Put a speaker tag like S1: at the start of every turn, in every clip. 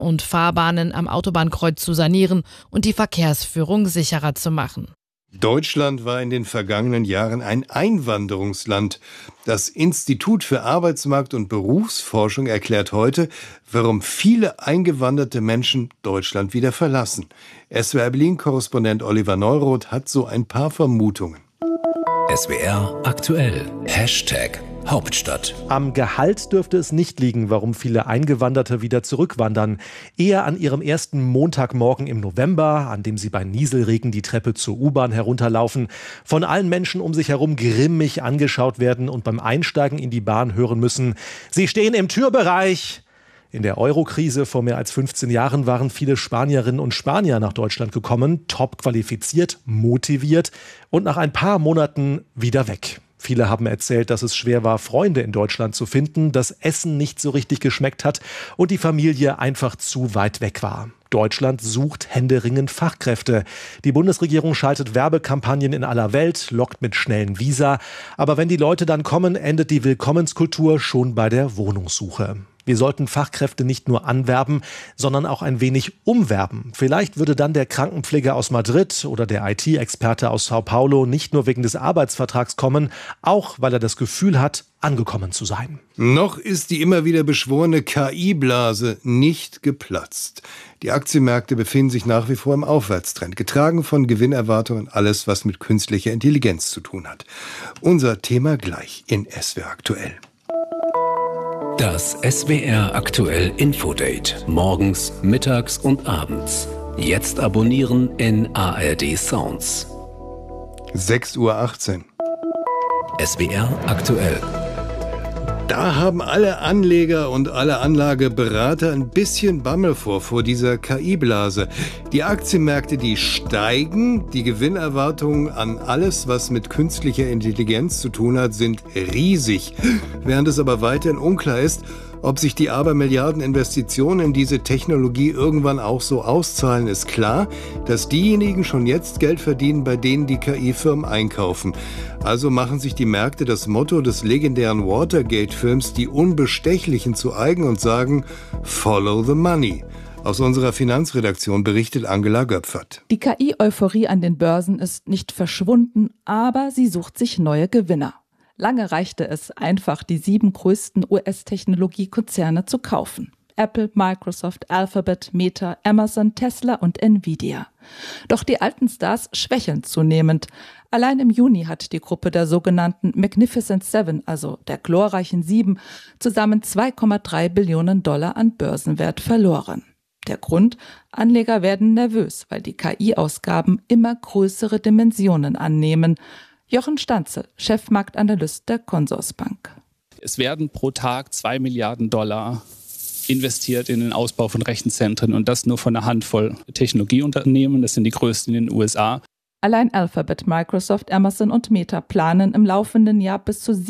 S1: und Fahrbahnen am Autobahnkreuz zu sanieren und die Verkehrsführung sicherer zu machen.
S2: Deutschland war in den vergangenen Jahren ein Einwanderungsland. Das Institut für Arbeitsmarkt- und Berufsforschung erklärt heute, warum viele eingewanderte Menschen Deutschland wieder verlassen. SWR Berlin-Korrespondent Oliver Neuroth hat so ein paar Vermutungen.
S3: SWR aktuell. Hauptstadt.
S4: Am Gehalt dürfte es nicht liegen, warum viele Eingewanderte wieder zurückwandern. Eher an ihrem ersten Montagmorgen im November, an dem sie bei Nieselregen die Treppe zur U-Bahn herunterlaufen, von allen Menschen um sich herum grimmig angeschaut werden und beim Einsteigen in die Bahn hören müssen: Sie stehen im Türbereich. In der Euro-Krise vor mehr als 15 Jahren waren viele Spanierinnen und Spanier nach Deutschland gekommen, top qualifiziert, motiviert und nach ein paar Monaten wieder weg. Viele haben erzählt, dass es schwer war, Freunde in Deutschland zu finden, das Essen nicht so richtig geschmeckt hat und die Familie einfach zu weit weg war. Deutschland sucht händeringend Fachkräfte. Die Bundesregierung schaltet Werbekampagnen in aller Welt, lockt mit schnellen Visa. Aber wenn die Leute dann kommen, endet die Willkommenskultur schon bei der Wohnungssuche. Wir sollten Fachkräfte nicht nur anwerben, sondern auch ein wenig umwerben. Vielleicht würde dann der Krankenpfleger aus Madrid oder der IT-Experte aus Sao Paulo nicht nur wegen des Arbeitsvertrags kommen, auch weil er das Gefühl hat, angekommen zu sein.
S2: Noch ist die immer wieder beschworene KI-Blase nicht geplatzt. Die Aktienmärkte befinden sich nach wie vor im Aufwärtstrend, getragen von Gewinnerwartungen, alles, was mit künstlicher Intelligenz zu tun hat. Unser Thema gleich in SWR aktuell.
S3: Das SWR aktuell Infodate. Morgens, mittags und abends. Jetzt abonnieren in ARD Sounds.
S2: 6:18 Uhr.
S3: SWR aktuell.
S2: Da haben alle Anleger und alle Anlageberater ein bisschen Bammel vor dieser KI-Blase. Die Aktienmärkte, die steigen, die Gewinnerwartungen an alles, was mit künstlicher Intelligenz zu tun hat, sind riesig. Während es aber weiterhin unklar ist, ob sich die Abermilliarden-Investitionen in diese Technologie irgendwann auch so auszahlen, ist klar, dass diejenigen schon jetzt Geld verdienen, bei denen die KI-Firmen einkaufen. Also machen sich die Märkte das Motto des legendären Watergate-Films Die Unbestechlichen zu eigen und sagen: Follow the money. Aus unserer Finanzredaktion berichtet Angela Göpfert.
S5: Die KI-Euphorie an den Börsen ist nicht verschwunden, aber sie sucht sich neue Gewinner. Lange reichte es einfach, die 7 größten US-Technologiekonzerne zu kaufen. Apple, Microsoft, Alphabet, Meta, Amazon, Tesla und Nvidia. Doch die alten Stars schwächeln zunehmend. Allein im Juni hat die Gruppe der sogenannten Magnificent Seven, also der glorreichen 7, zusammen $2,3 Billionen an Börsenwert verloren. Der Grund? Anleger werden nervös, weil die KI-Ausgaben immer größere Dimensionen annehmen. Jochen Stanzel, Chefmarktanalyst der Consorsbank.
S6: Es werden pro Tag $2 Milliarden investiert in den Ausbau von Rechenzentren und das nur von einer Handvoll Technologieunternehmen. Das sind die größten in den USA.
S5: Allein Alphabet, Microsoft, Amazon und Meta planen im laufenden Jahr bis zu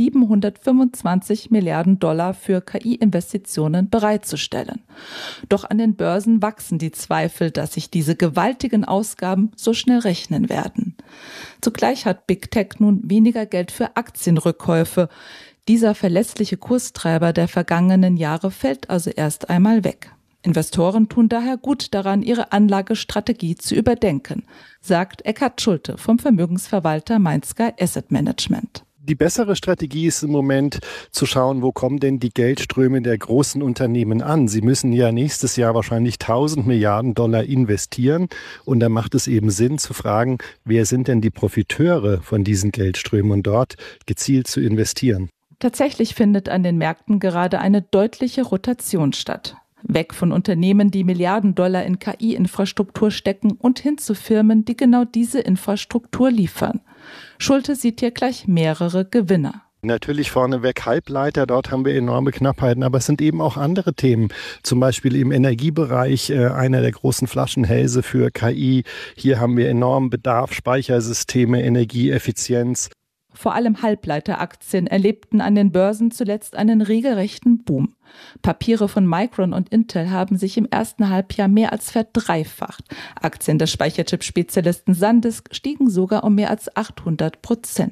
S5: $725 Milliarden für KI-Investitionen bereitzustellen. Doch an den Börsen wachsen die Zweifel, dass sich diese gewaltigen Ausgaben so schnell rechnen werden. Zugleich hat Big Tech nun weniger Geld für Aktienrückkäufe. Dieser verlässliche Kurstreiber der vergangenen Jahre fällt also erst einmal weg. Investoren tun daher gut daran, ihre Anlagestrategie zu überdenken, sagt Eckhard Schulte vom Vermögensverwalter Mainsky Asset Management.
S7: Die bessere Strategie ist im Moment zu schauen, wo kommen denn die Geldströme der großen Unternehmen an. Sie müssen ja nächstes Jahr wahrscheinlich $1.000 Milliarden investieren. Und da macht es eben Sinn zu fragen, wer sind denn die Profiteure von diesen Geldströmen und dort gezielt zu investieren.
S5: Tatsächlich findet an den Märkten gerade eine deutliche Rotation statt. Weg von Unternehmen, die $Milliarden in KI-Infrastruktur stecken und hin zu Firmen, die genau diese Infrastruktur liefern. Schulte sieht hier gleich mehrere Gewinner.
S7: Natürlich vorneweg Halbleiter, dort haben wir enorme Knappheiten, aber es sind eben auch andere Themen. Zum Beispiel im Energiebereich, einer der großen Flaschenhälse für KI. Hier haben wir enormen Bedarf, Speichersysteme, Energieeffizienz.
S5: Vor allem Halbleiteraktien erlebten an den Börsen zuletzt einen regelrechten Boom. Papiere von Micron und Intel haben sich im ersten Halbjahr mehr als verdreifacht. Aktien des Speicherchip-Spezialisten SanDisk stiegen sogar um mehr als 800%.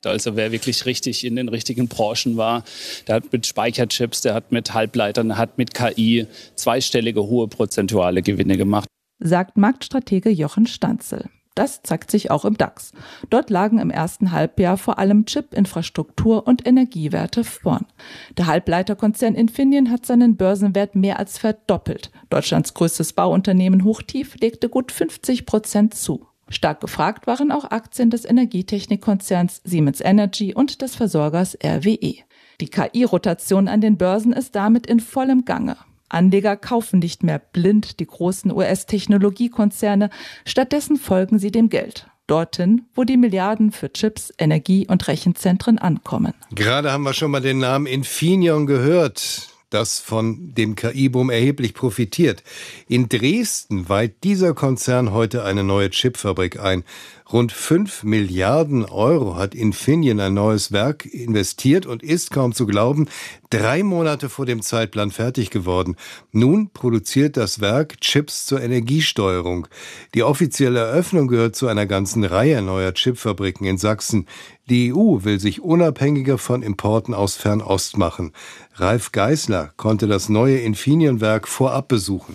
S6: Also wer wirklich richtig in den richtigen Branchen war, der hat mit Speicherchips, der hat mit Halbleitern, der hat mit KI zweistellige hohe prozentuale Gewinne gemacht.
S5: Sagt Marktstratege Jochen Stanzel. Das zeigt sich auch im DAX. Dort lagen im ersten Halbjahr vor allem Chip-Infrastruktur und Energiewerte vorn. Der Halbleiterkonzern Infineon hat seinen Börsenwert mehr als verdoppelt. Deutschlands größtes Bauunternehmen Hochtief legte gut 50% zu. Stark gefragt waren auch Aktien des Energietechnikkonzerns Siemens Energy und des Versorgers RWE. Die KI-Rotation an den Börsen ist damit in vollem Gange. Anleger kaufen nicht mehr blind die großen US-Technologiekonzerne, stattdessen folgen sie dem Geld. Dorthin, wo die Milliarden für Chips, Energie- und Rechenzentren ankommen.
S2: Gerade haben wir schon mal den Namen Infineon gehört, das von dem KI-Boom erheblich profitiert. In Dresden weiht dieser Konzern heute eine neue Chipfabrik ein. Rund 5 Milliarden Euro hat Infineon ein neues Werk investiert und ist, kaum zu glauben, 3 Monate vor dem Zeitplan fertig geworden. Nun produziert das Werk Chips zur Energiesteuerung. Die offizielle Eröffnung gehört zu einer ganzen Reihe neuer Chipfabriken in Sachsen. Die EU will sich unabhängiger von Importen aus Fernost machen. Ralf Geisler konnte das neue Infineon-Werk vorab besuchen.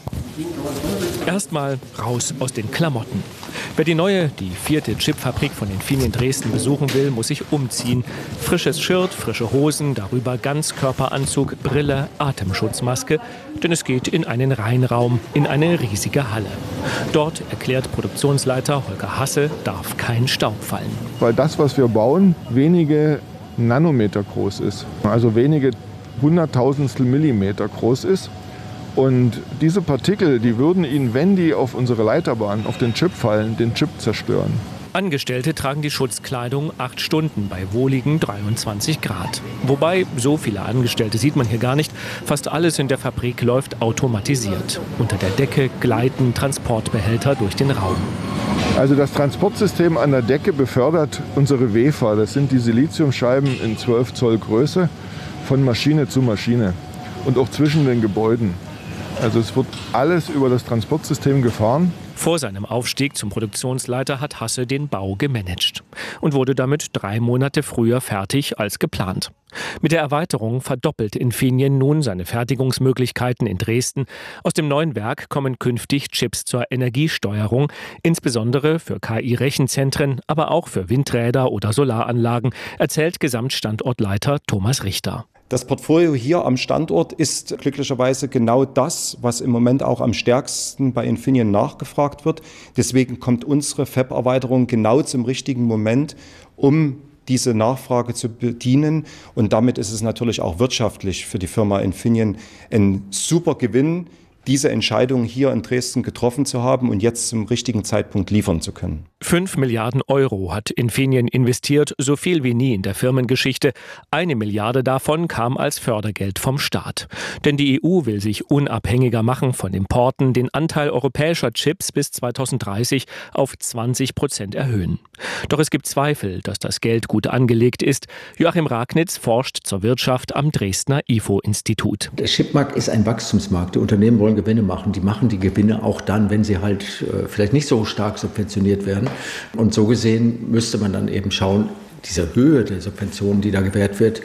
S8: Erstmal raus aus den Klamotten. Wer die 4. Chipfabrik von Infineon Dresden besuchen will, muss sich umziehen. Frisches Shirt, frische Hosen, darüber Ganzkörperanzug, Brille, Atemschutzmaske. Denn es geht in einen Reinraum, in eine riesige Halle. Dort, erklärt Produktionsleiter Holger Hasse, darf kein Staub fallen.
S9: Weil das, was wir bauen, wenige Nanometer groß ist. Also wenige Hunderttausendstel Millimeter groß ist. Und diese Partikel, die würden Ihnen, wenn die auf unsere Leiterbahn, auf den Chip fallen, den Chip zerstören.
S8: Angestellte tragen die Schutzkleidung 8 Stunden bei wohligen 23 Grad. Wobei, so viele Angestellte sieht man hier gar nicht. Fast alles in der Fabrik läuft automatisiert. Unter der Decke gleiten Transportbehälter durch den Raum.
S9: Also das Transportsystem an der Decke befördert unsere Wafer. Das sind die Siliziumscheiben in 12 Zoll Größe von Maschine zu Maschine und auch zwischen den Gebäuden. Also es wird alles über das Transportsystem gefahren.
S8: Vor seinem Aufstieg zum Produktionsleiter hat Hasse den Bau gemanagt und wurde damit 3 Monate früher fertig als geplant. Mit der Erweiterung verdoppelt Infineon nun seine Fertigungsmöglichkeiten in Dresden. Aus dem neuen Werk kommen künftig Chips zur Energiesteuerung, insbesondere für KI-Rechenzentren, aber auch für Windräder oder Solaranlagen, erzählt Gesamtstandortleiter Thomas Richter.
S10: Das Portfolio hier am Standort ist glücklicherweise genau das, was im Moment auch am stärksten bei Infineon nachgefragt wird. Deswegen kommt unsere Fab-Erweiterung genau zum richtigen Moment, um diese Nachfrage zu bedienen. Und damit ist es natürlich auch wirtschaftlich für die Firma Infineon ein super Gewinn, diese Entscheidung hier in Dresden getroffen zu haben und jetzt zum richtigen Zeitpunkt liefern zu können.
S8: 5 Milliarden Euro hat Infineon investiert, so viel wie nie in der Firmengeschichte. 1 Milliarde davon kam als Fördergeld vom Staat. Denn die EU will sich unabhängiger machen von Importen, den Anteil europäischer Chips bis 2030 auf 20% erhöhen. Doch es gibt Zweifel, dass das Geld gut angelegt ist. Joachim Ragnitz forscht zur Wirtschaft am Dresdner IFO-Institut.
S11: Der Chipmarkt ist ein Wachstumsmarkt. Die Unternehmen wollen Gewinne machen. Die machen die Gewinne auch dann, wenn sie halt vielleicht nicht so stark subventioniert werden. Und so gesehen müsste man dann eben schauen, diese Höhe der Subventionen, die da gewährt wird,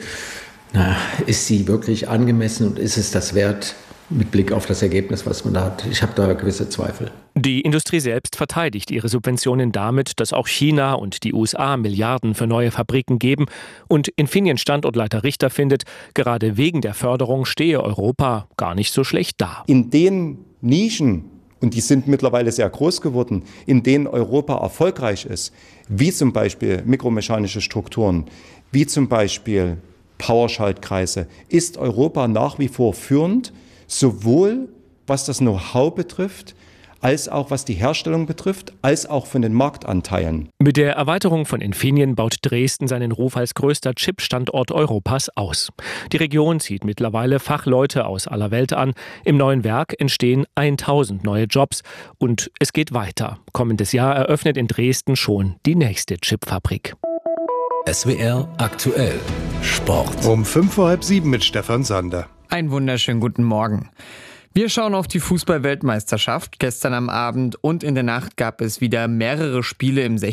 S11: ist sie wirklich angemessen und ist es das wert mit Blick auf das Ergebnis, was man da hat? Ich habe da gewisse Zweifel.
S8: Die Industrie selbst verteidigt ihre Subventionen damit, dass auch China und die USA Milliarden für neue Fabriken geben. Und Infineon-Standortleiter Richter findet, gerade wegen der Förderung stehe Europa gar nicht so schlecht da.
S10: In den Nischen, und die sind mittlerweile sehr groß geworden, in denen Europa erfolgreich ist, wie zum Beispiel mikromechanische Strukturen, wie zum Beispiel Powerschaltkreise, ist Europa nach wie vor führend, sowohl was das Know-how betrifft, als auch was die Herstellung betrifft, als auch von den Marktanteilen.
S8: Mit der Erweiterung von Infineon baut Dresden seinen Ruf als größter Chip-Standort Europas aus. Die Region zieht mittlerweile Fachleute aus aller Welt an. Im neuen Werk entstehen 1000 neue Jobs und es geht weiter. Kommendes Jahr eröffnet in Dresden schon die nächste Chipfabrik.
S3: SWR aktuell Sport.
S2: Um 6:05 mit Stefan Sander.
S12: Einen wunderschönen guten Morgen. Wir schauen auf die Fußball-Weltmeisterschaft. Gestern am Abend und in der Nacht gab es wieder mehrere Spiele im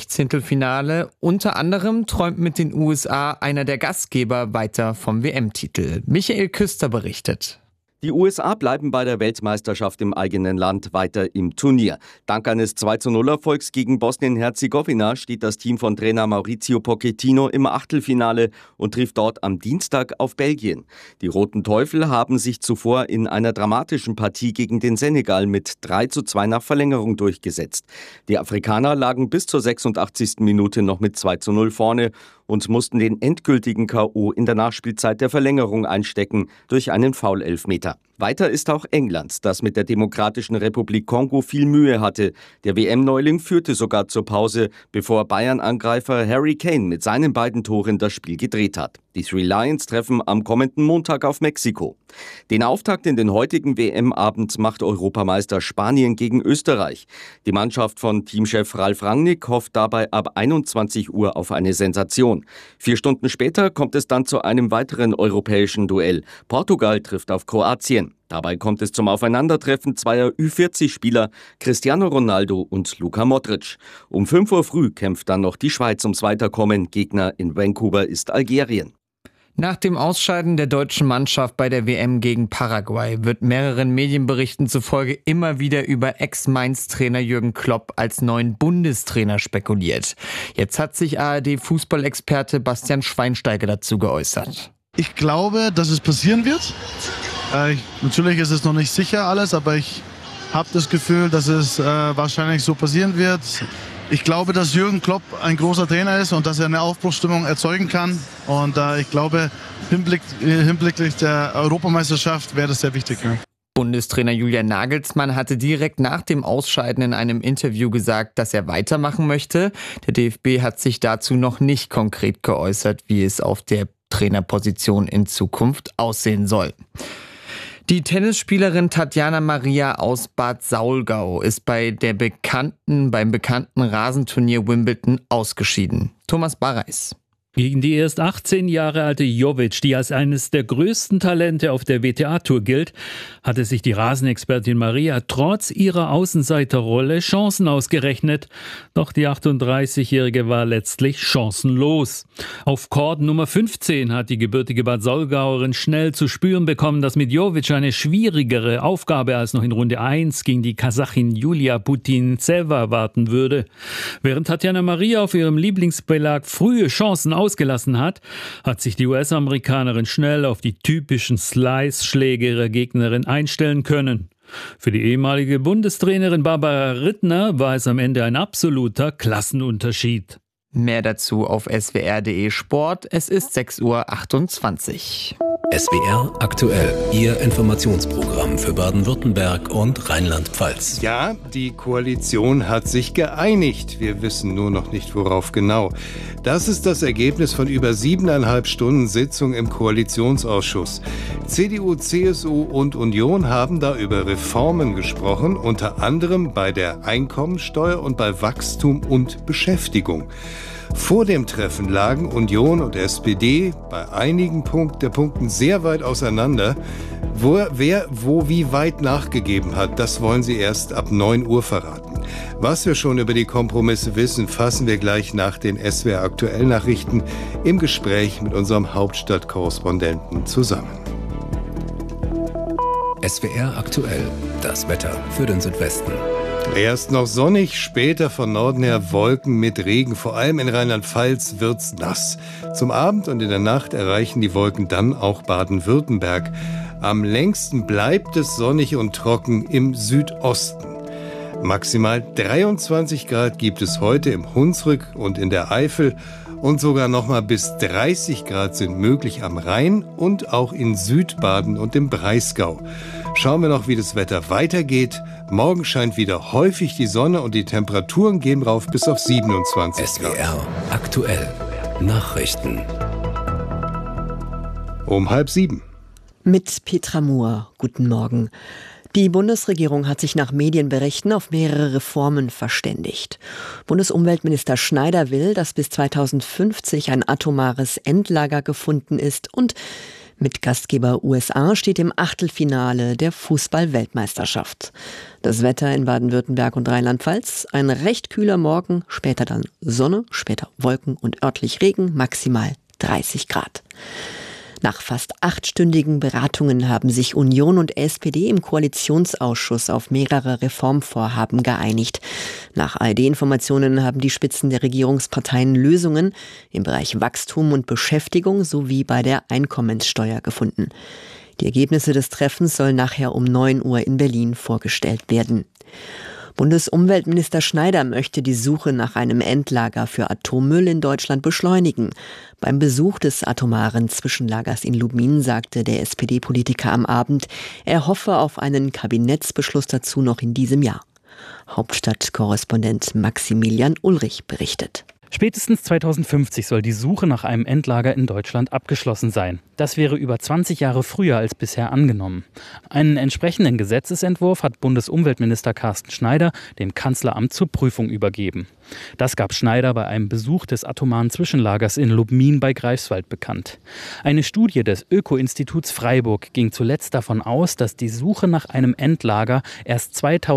S12: 16. Unter anderem träumt mit den USA einer der Gastgeber weiter vom WM-Titel. Michael Küster berichtet.
S13: Die USA bleiben bei der Weltmeisterschaft im eigenen Land weiter im Turnier. Dank eines 2:0-Erfolgs gegen Bosnien-Herzegowina steht das Team von Trainer Mauricio Pochettino im Achtelfinale und trifft dort am Dienstag auf Belgien. Die Roten Teufel haben sich zuvor in einer dramatischen Partie gegen den Senegal mit 3:2 nach Verlängerung durchgesetzt. Die Afrikaner lagen bis zur 86. Minute noch mit 2:0 vorne und mussten den endgültigen K.O. in der Nachspielzeit der Verlängerung einstecken durch einen Foul-Elfmeter. Weiter ist auch England, das mit der Demokratischen Republik Kongo viel Mühe hatte. Der WM-Neuling führte sogar zur Pause, bevor Bayern-Angreifer Harry Kane mit seinen beiden Toren das Spiel gedreht hat. Die Three Lions treffen am kommenden Montag auf Mexiko. Den Auftakt in den heutigen WM-Abend macht Europameister Spanien gegen Österreich. Die Mannschaft von Teamchef Ralf Rangnick hofft dabei ab 21 Uhr auf eine Sensation. 4 Stunden später kommt es dann zu einem weiteren europäischen Duell. Portugal trifft auf Kroatien. Dabei kommt es zum Aufeinandertreffen zweier Ü40-Spieler, Cristiano Ronaldo und Luka Modric. Um 5 Uhr früh kämpft dann noch die Schweiz ums Weiterkommen. Gegner in Vancouver ist Algerien.
S12: Nach dem Ausscheiden der deutschen Mannschaft bei der WM gegen Paraguay wird mehreren Medienberichten zufolge immer wieder über Ex-Mainz-Trainer Jürgen Klopp als neuen Bundestrainer spekuliert. Jetzt hat sich ARD-Fußballexperte Bastian Schweinsteiger dazu geäußert.
S14: Ich glaube, dass es passieren wird. Natürlich ist es noch nicht sicher alles, aber ich habe das Gefühl, dass es wahrscheinlich so passieren wird. Ich glaube, dass Jürgen Klopp ein großer Trainer ist und dass er eine Aufbruchsstimmung erzeugen kann. Und ich glaube, hinblicklich der Europameisterschaft wäre das sehr wichtig. Ja.
S12: Bundestrainer Julian Nagelsmann hatte direkt nach dem Ausscheiden in einem Interview gesagt, dass er weitermachen möchte. Der DFB hat sich dazu noch nicht konkret geäußert, wie es auf der Trainerposition in Zukunft aussehen soll. Die Tennisspielerin Tatjana Maria aus Bad Saulgau ist beim bekannten Rasenturnier Wimbledon ausgeschieden. Thomas Barreis.
S15: Gegen die erst 18 Jahre alte Jovic, die als eines der größten Talente auf der WTA-Tour gilt, hatte sich die Rasenexpertin Maria trotz ihrer Außenseiterrolle Chancen ausgerechnet. Doch die 38-Jährige war letztlich chancenlos. Auf Court Nummer 15 hat die gebürtige Bad Saulgauerin schnell zu spüren bekommen, dass mit Jovic eine schwierigere Aufgabe als noch in Runde 1 gegen die Kasachin Julia Putintseva warten würde. Während Tatjana Maria auf ihrem Lieblingsbelag frühe Chancen ausgelassen hat sich die US-Amerikanerin schnell auf die typischen Slice-Schläge ihrer Gegnerin einstellen können. Für die ehemalige Bundestrainerin Barbara Rittner war es am Ende ein absoluter Klassenunterschied.
S12: Mehr dazu auf swr.de Sport. Es ist 6:28 Uhr.
S3: SWR aktuell, Ihr Informationsprogramm für Baden-Württemberg und Rheinland-Pfalz.
S2: Ja, die Koalition hat sich geeinigt. Wir wissen nur noch nicht, worauf genau. Das ist das Ergebnis von über 7,5 Stunden Sitzung im Koalitionsausschuss. CDU, CSU und Union haben da über Reformen gesprochen, unter anderem bei der Einkommensteuer und bei Wachstum und Beschäftigung. Vor dem Treffen lagen Union und SPD bei einigen der Punkten sehr weit auseinander. Wer wie weit nachgegeben hat, das wollen sie erst ab 9 Uhr verraten. Was wir schon über die Kompromisse wissen, fassen wir gleich nach den SWR aktuell Nachrichten im Gespräch mit unserem Hauptstadtkorrespondenten zusammen.
S3: SWR aktuell, das Wetter für den Südwesten.
S2: Erst noch sonnig, später von Norden her Wolken mit Regen. Vor allem in Rheinland-Pfalz wird's nass. Zum Abend und in der Nacht erreichen die Wolken dann auch Baden-Württemberg. Am längsten bleibt es sonnig und trocken im Südosten. Maximal 23 Grad gibt es heute im Hunsrück und in der Eifel. Und sogar nochmal bis 30 Grad sind möglich am Rhein und auch in Südbaden und im Breisgau. Schauen wir noch, wie das Wetter weitergeht. Morgen scheint wieder häufig die Sonne und die Temperaturen gehen rauf bis auf 27 Grad.
S3: SWR aktuell Nachrichten.
S2: Um 6:30.
S16: Mit Petra Mohr. Guten Morgen. Die Bundesregierung hat sich nach Medienberichten auf mehrere Reformen verständigt. Bundesumweltminister Schneider will, dass bis 2050 ein atomares Endlager gefunden ist und mit Gastgeber USA steht im Achtelfinale der Fußball-Weltmeisterschaft. Das Wetter in Baden-Württemberg und Rheinland-Pfalz: ein recht kühler Morgen, später dann Sonne, später Wolken und örtlich Regen, maximal 30 Grad. Nach fast 8-stündigen Beratungen haben sich Union und SPD im Koalitionsausschuss auf mehrere Reformvorhaben geeinigt. Nach ARD-Informationen haben die Spitzen der Regierungsparteien Lösungen im Bereich Wachstum und Beschäftigung sowie bei der Einkommenssteuer gefunden. Die Ergebnisse des Treffens sollen nachher um 9 Uhr in Berlin vorgestellt werden. Bundesumweltminister Schneider möchte die Suche nach einem Endlager für Atommüll in Deutschland beschleunigen. Beim Besuch des atomaren Zwischenlagers in Lubmin sagte der SPD-Politiker am Abend, er hoffe auf einen Kabinettsbeschluss dazu noch in diesem Jahr. Hauptstadtkorrespondent Maximilian Ulrich berichtet.
S17: Spätestens 2050 soll die Suche nach einem Endlager in Deutschland abgeschlossen sein. Das wäre über 20 Jahre früher als bisher angenommen. Einen entsprechenden Gesetzesentwurf hat Bundesumweltminister Carsten Schneider dem Kanzleramt zur Prüfung übergeben. Das gab Schneider bei einem Besuch des atomaren Zwischenlagers in Lubmin bei Greifswald bekannt. Eine Studie des Öko-Instituts Freiburg ging zuletzt davon aus, dass die Suche nach einem Endlager erst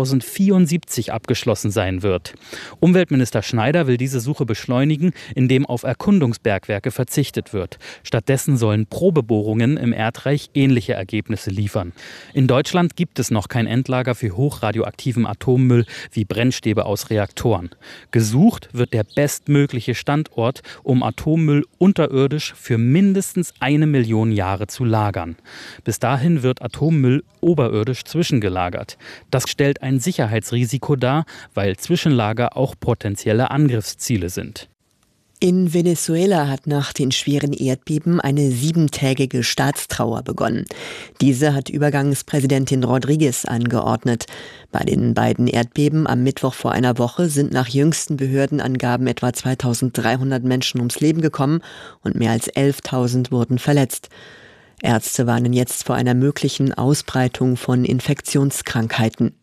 S17: 2074 abgeschlossen sein wird. Umweltminister Schneider will diese Suche beschleunigen, indem auf Erkundungsbergwerke verzichtet wird. Stattdessen sollen Probebohrungen im Erdreich ähnliche Ergebnisse liefern. In Deutschland gibt es noch kein Endlager für hochradioaktiven Atommüll wie Brennstäbe aus Reaktoren. Gesucht wird der bestmögliche Standort, um Atommüll unterirdisch für mindestens 1 Million Jahre zu lagern. Bis dahin wird Atommüll oberirdisch zwischengelagert. Das stellt ein Sicherheitsrisiko dar, weil Zwischenlager auch potenzielle Angriffsziele sind.
S16: In Venezuela hat nach den schweren Erdbeben eine 7-tägige Staatstrauer begonnen. Diese hat Übergangspräsidentin Rodriguez angeordnet. Bei den beiden Erdbeben am Mittwoch vor einer Woche sind nach jüngsten Behördenangaben etwa 2.300 Menschen ums Leben gekommen und mehr als 11.000 wurden verletzt. Ärzte warnen jetzt vor einer möglichen Ausbreitung von Infektionskrankheiten.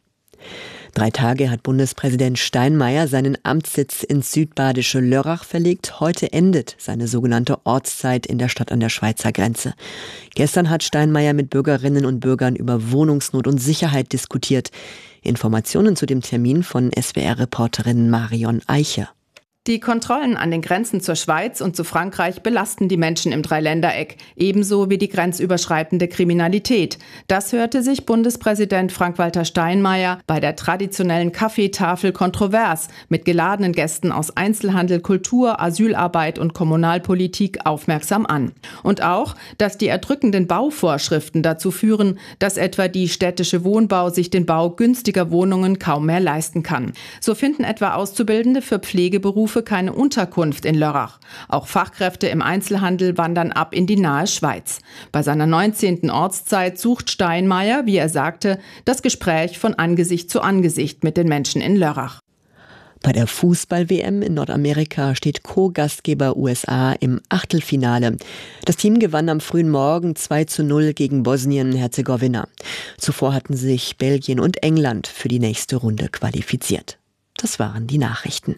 S16: 3 Tage hat Bundespräsident Steinmeier seinen Amtssitz ins südbadische Lörrach verlegt. Heute endet seine sogenannte Ortszeit in der Stadt an der Schweizer Grenze. Gestern hat Steinmeier mit Bürgerinnen und Bürgern über Wohnungsnot und Sicherheit diskutiert. Informationen zu dem Termin von SWR-Reporterin Marion Eicher.
S18: Die Kontrollen an den Grenzen zur Schweiz und zu Frankreich belasten die Menschen im Dreiländereck, ebenso wie die grenzüberschreitende Kriminalität. Das hörte sich Bundespräsident Frank-Walter Steinmeier bei der traditionellen Kaffeetafel kontrovers mit geladenen Gästen aus Einzelhandel, Kultur, Asylarbeit und Kommunalpolitik aufmerksam an. Und auch, dass die erdrückenden Bauvorschriften dazu führen, dass etwa die städtische Wohnbau sich den Bau günstiger Wohnungen kaum mehr leisten kann. So finden etwa Auszubildende für Pflegeberufe keine Unterkunft in Lörrach. Auch Fachkräfte im Einzelhandel wandern ab in die nahe Schweiz. Bei seiner 19. Ortszeit sucht Steinmeier, wie er sagte, das Gespräch von Angesicht zu Angesicht mit den Menschen in Lörrach.
S16: Bei der Fußball-WM in Nordamerika steht Co-Gastgeber USA im Achtelfinale. Das Team gewann am frühen Morgen 2:0 gegen Bosnien-Herzegowina. Zuvor hatten sich Belgien und England für die nächste Runde qualifiziert. Das waren die Nachrichten.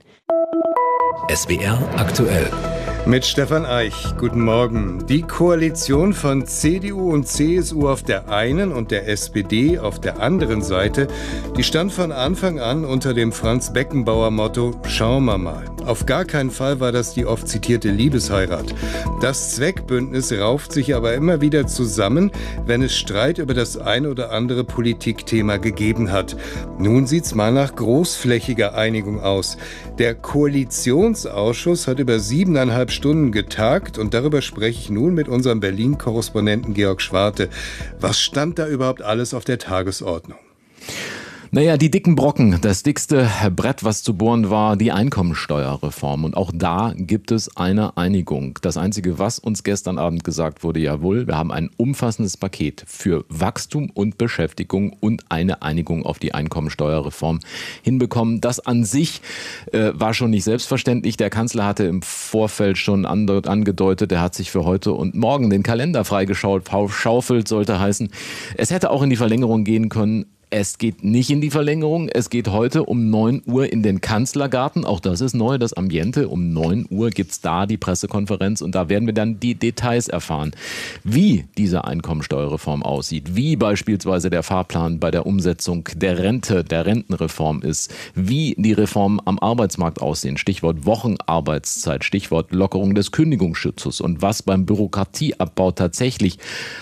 S3: SWR aktuell.
S2: Mit Stefan Eich. Guten Morgen. Die Koalition von CDU und CSU auf der einen und der SPD auf der anderen Seite, die stand von Anfang an unter dem Franz-Beckenbauer-Motto „Schauen wir mal". Auf gar keinen Fall war das die oft zitierte Liebesheirat. Das Zweckbündnis rauft sich aber immer wieder zusammen, wenn es Streit über das ein oder andere Politikthema gegeben hat. Nun sieht's mal nach großflächiger Einigung aus. Der Koalitionsausschuss hat über 7,5 Stunden getagt und darüber spreche ich nun mit unserem Berlin-Korrespondenten Georg Schwarte. Was stand da überhaupt alles auf der Tagesordnung?
S19: Naja, die dicken Brocken, das dickste Brett, was zu bohren war, die Einkommensteuerreform. Und auch da gibt es eine Einigung. Das Einzige, was uns gestern Abend gesagt wurde, jawohl, wir haben ein umfassendes Paket für Wachstum und Beschäftigung und eine Einigung auf die Einkommensteuerreform hinbekommen. Das an sich war schon nicht selbstverständlich. Der Kanzler hatte im Vorfeld schon angedeutet, er hat sich für heute und morgen den Kalender freigeschaufelt, sollte heißen. Es hätte auch in die Verlängerung gehen können. Es geht nicht in die Verlängerung. Es geht heute um 9 Uhr in den Kanzlergarten. Auch das ist neu, das Ambiente. Um 9 Uhr gibt's da die Pressekonferenz und da werden wir dann die Details erfahren. Wie diese Einkommensteuerreform aussieht, wie beispielsweise der Fahrplan bei der Umsetzung der Rente, der Rentenreform ist, wie die Reformen am Arbeitsmarkt aussehen. Stichwort Wochenarbeitszeit, Stichwort Lockerung des Kündigungsschutzes und was beim Bürokratieabbau tatsächlich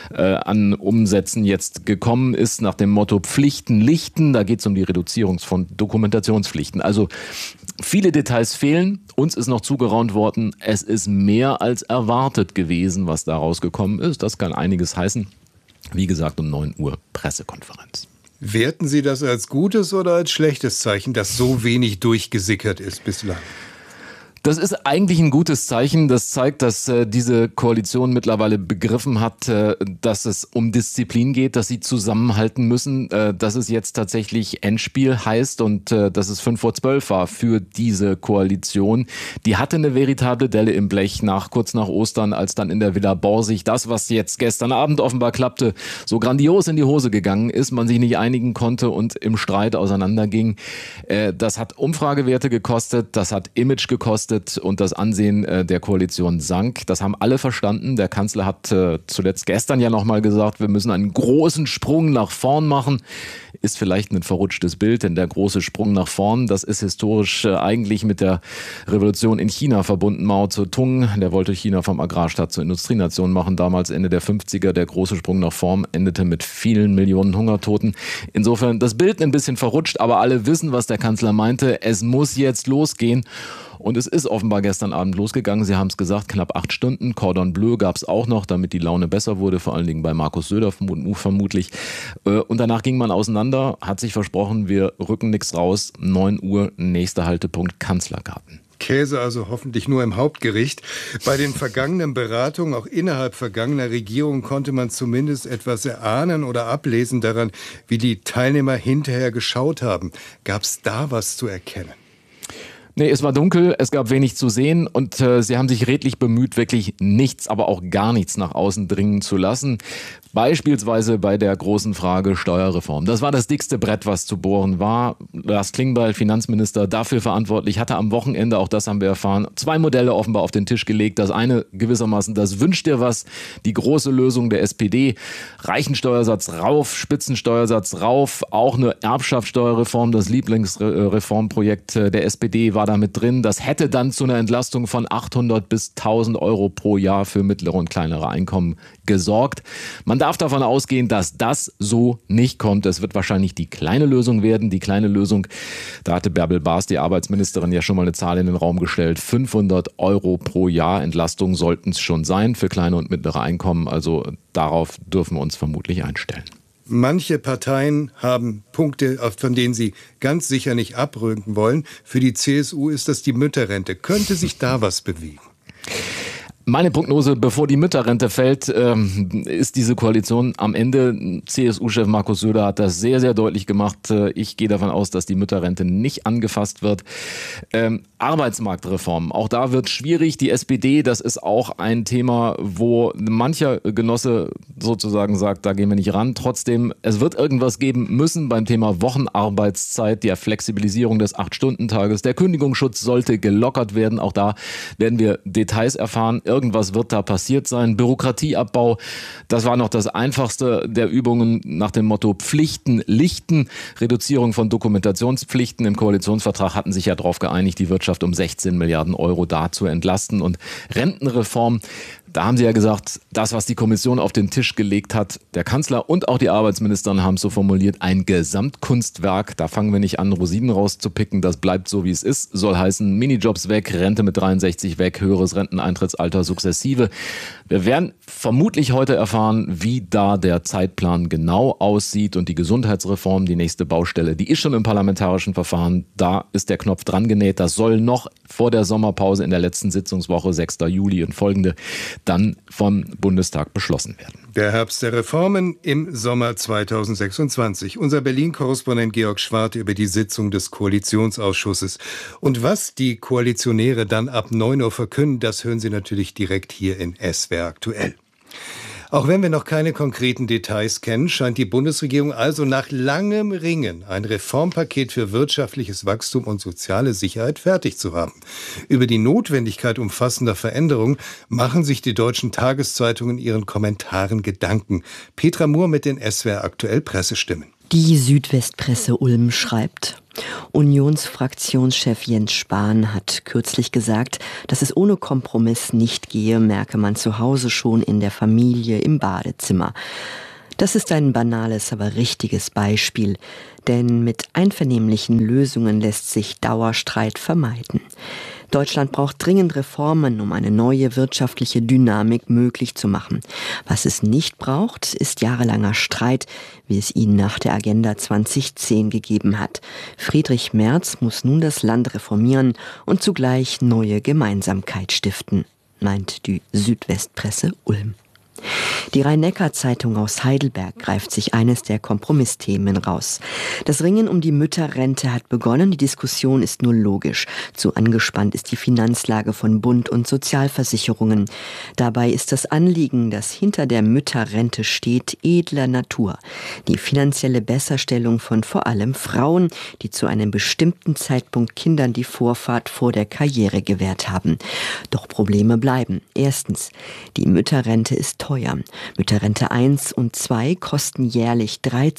S19: an Umsätzen jetzt gekommen ist nach dem Motto Pflichten lichten. Da geht es um die Reduzierung von Dokumentationspflichten. Also viele Details fehlen. Uns ist noch zugeraunt worden. Es ist mehr als erwartet gewesen, was da rausgekommen ist. Das kann einiges heißen. Wie gesagt, um 9 Uhr Pressekonferenz.
S2: Werten Sie das als gutes oder als schlechtes Zeichen, dass so wenig durchgesickert ist bislang?
S19: Das ist eigentlich ein gutes Zeichen. Das zeigt, dass diese Koalition mittlerweile begriffen hat, dass es um Disziplin geht, dass sie zusammenhalten müssen, dass es jetzt tatsächlich Endspiel heißt und dass es 11:55 war für diese Koalition. Die hatte eine veritable Delle im Blech kurz nach Ostern, als dann in der Villa Borsig das, was jetzt gestern Abend offenbar klappte, so grandios in die Hose gegangen ist, man sich nicht einigen konnte und im Streit auseinanderging. Das hat Umfragewerte gekostet, das hat Image gekostet. Und das Ansehen der Koalition sank. Das haben alle verstanden. Der Kanzler hat zuletzt gestern ja nochmal gesagt, wir müssen einen großen Sprung nach vorn machen. Ist vielleicht ein verrutschtes Bild, denn der große Sprung nach vorn, das ist historisch eigentlich mit der Revolution in China verbunden. Mao Zedong, der wollte China vom Agrarstaat zur Industrienation machen, damals Ende der 50er. Der große Sprung nach vorn endete mit vielen Millionen Hungertoten. Insofern das Bild ein bisschen verrutscht, aber alle wissen, was der Kanzler meinte. Es muss jetzt losgehen. Und es ist offenbar gestern Abend losgegangen. Sie haben es gesagt, knapp 8 Stunden. Cordon Bleu gab es auch noch, damit die Laune besser wurde, vor allen Dingen bei Markus Söder vermutlich. Und danach ging man auseinander, hat sich versprochen, wir rücken nichts raus. 9 Uhr, nächster Haltepunkt, Kanzlergarten.
S2: Käse also hoffentlich nur im Hauptgericht. Bei den vergangenen Beratungen, auch innerhalb vergangener Regierungen, konnte man zumindest etwas erahnen oder ablesen daran, wie die Teilnehmer hinterher geschaut haben. Gab es da was zu erkennen?
S19: Nee, es war dunkel, es gab wenig zu sehen und sie haben sich redlich bemüht, wirklich nichts, aber auch gar nichts nach außen dringen zu lassen. Beispielsweise bei der großen Frage Steuerreform. Das war das dickste Brett, was zu bohren war. Lars Klingbeil, Finanzminister, dafür verantwortlich, hatte am Wochenende, auch das haben wir erfahren, 2 Modelle offenbar auf den Tisch gelegt. Das eine gewissermaßen, das wünscht dir was, die große Lösung der SPD. Reichensteuersatz rauf, Spitzensteuersatz rauf, auch eine Erbschaftssteuerreform, das Lieblingsreformprojekt der SPD war da mit drin. Das hätte dann zu einer Entlastung von 800 bis 1.000 Euro pro Jahr für mittlere und kleinere Einkommen gesorgt. Man darf davon ausgehen, dass das so nicht kommt. Es wird wahrscheinlich die kleine Lösung werden. Die kleine Lösung, da hatte Bärbel Baas, die Arbeitsministerin, ja schon mal eine Zahl in den Raum gestellt. 500 Euro pro Jahr Entlastung sollten es schon sein für kleine und mittlere Einkommen. Also darauf dürfen wir uns vermutlich einstellen.
S2: Manche Parteien haben Punkte, von denen sie ganz sicher nicht abrücken wollen. Für die CSU ist das die Mütterrente. Könnte sich da was bewegen?
S19: Meine Prognose, bevor die Mütterrente fällt, ist diese Koalition am Ende. CSU-Chef Markus Söder hat das sehr, sehr deutlich gemacht. Ich gehe davon aus, dass die Mütterrente nicht angefasst wird. Arbeitsmarktreform, auch da wird schwierig. Die SPD, das ist auch ein Thema, wo mancher Genosse sozusagen sagt, da gehen wir nicht ran. Trotzdem, es wird irgendwas geben müssen beim Thema Wochenarbeitszeit, der Flexibilisierung des 8-Stunden-Tages. Der Kündigungsschutz sollte gelockert werden. Auch da werden wir Details erfahren. Irgendwas wird da passiert sein. Bürokratieabbau, das war noch das einfachste der Übungen nach dem Motto Pflichten lichten. Reduzierung von Dokumentationspflichten. Im Koalitionsvertrag hatten sich ja darauf geeinigt, die Wirtschaft um 16 Milliarden Euro da zu entlasten. Und Rentenreform, da haben sie ja gesagt, das, was die Kommission auf den Tisch gelegt hat, der Kanzler und auch die Arbeitsministerin haben es so formuliert, ein Gesamtkunstwerk. Da fangen wir nicht an, Rosinen rauszupicken. Das bleibt so, wie es ist. Soll heißen, Minijobs weg, Rente mit 63 weg, höheres Renteneintrittsalter sukzessive. Wir werden vermutlich heute erfahren, wie da der Zeitplan genau aussieht. Und die Gesundheitsreform, die nächste Baustelle, die ist schon im parlamentarischen Verfahren. Da ist der Knopf dran genäht. Das soll noch vor der Sommerpause in der letzten Sitzungswoche, 6. Juli und folgende, dann vom Bundestag beschlossen werden.
S2: Der Herbst der Reformen im Sommer 2026. Unser Berlin-Korrespondent Georg Schwarte über die Sitzung des Koalitionsausschusses. Und was die Koalitionäre dann ab 9 Uhr verkünden, das hören Sie natürlich direkt hier in SWR aktuell. Auch wenn wir noch keine konkreten Details kennen, scheint die Bundesregierung also nach langem Ringen ein Reformpaket für wirtschaftliches Wachstum und soziale Sicherheit fertig zu haben. Über die Notwendigkeit umfassender Veränderungen machen sich die deutschen Tageszeitungen in ihren Kommentaren Gedanken. Petra Mohr mit den SWR aktuell Pressestimmen.
S16: Die Südwestpresse Ulm schreibt: Unionsfraktionschef Jens Spahn hat kürzlich gesagt, dass es ohne Kompromiss nicht gehe, merke man zu Hause schon in der Familie im Badezimmer. Das ist ein banales, aber richtiges Beispiel, denn mit einvernehmlichen Lösungen lässt sich Dauerstreit vermeiden. Deutschland braucht dringend Reformen, um eine neue wirtschaftliche Dynamik möglich zu machen. Was es nicht braucht, ist jahrelanger Streit, wie es ihn nach der Agenda 2010 gegeben hat. Friedrich Merz muss nun das Land reformieren und zugleich neue Gemeinsamkeit stiften, meint die Südwestpresse Ulm. Die Rhein-Neckar-Zeitung aus Heidelberg greift sich eines der Kompromissthemen raus. Das Ringen um die Mütterrente hat begonnen, die Diskussion ist nur logisch. Zu angespannt ist die Finanzlage von Bund und Sozialversicherungen. Dabei ist das Anliegen, das hinter der Mütterrente steht, edler Natur. Die finanzielle Besserstellung von vor allem Frauen, die zu einem bestimmten Zeitpunkt Kindern die Vorfahrt vor der Karriere gewährt haben. Doch Probleme bleiben. Erstens, die Mütterrente ist teuer. Mütterrente 1 und 2 kosten jährlich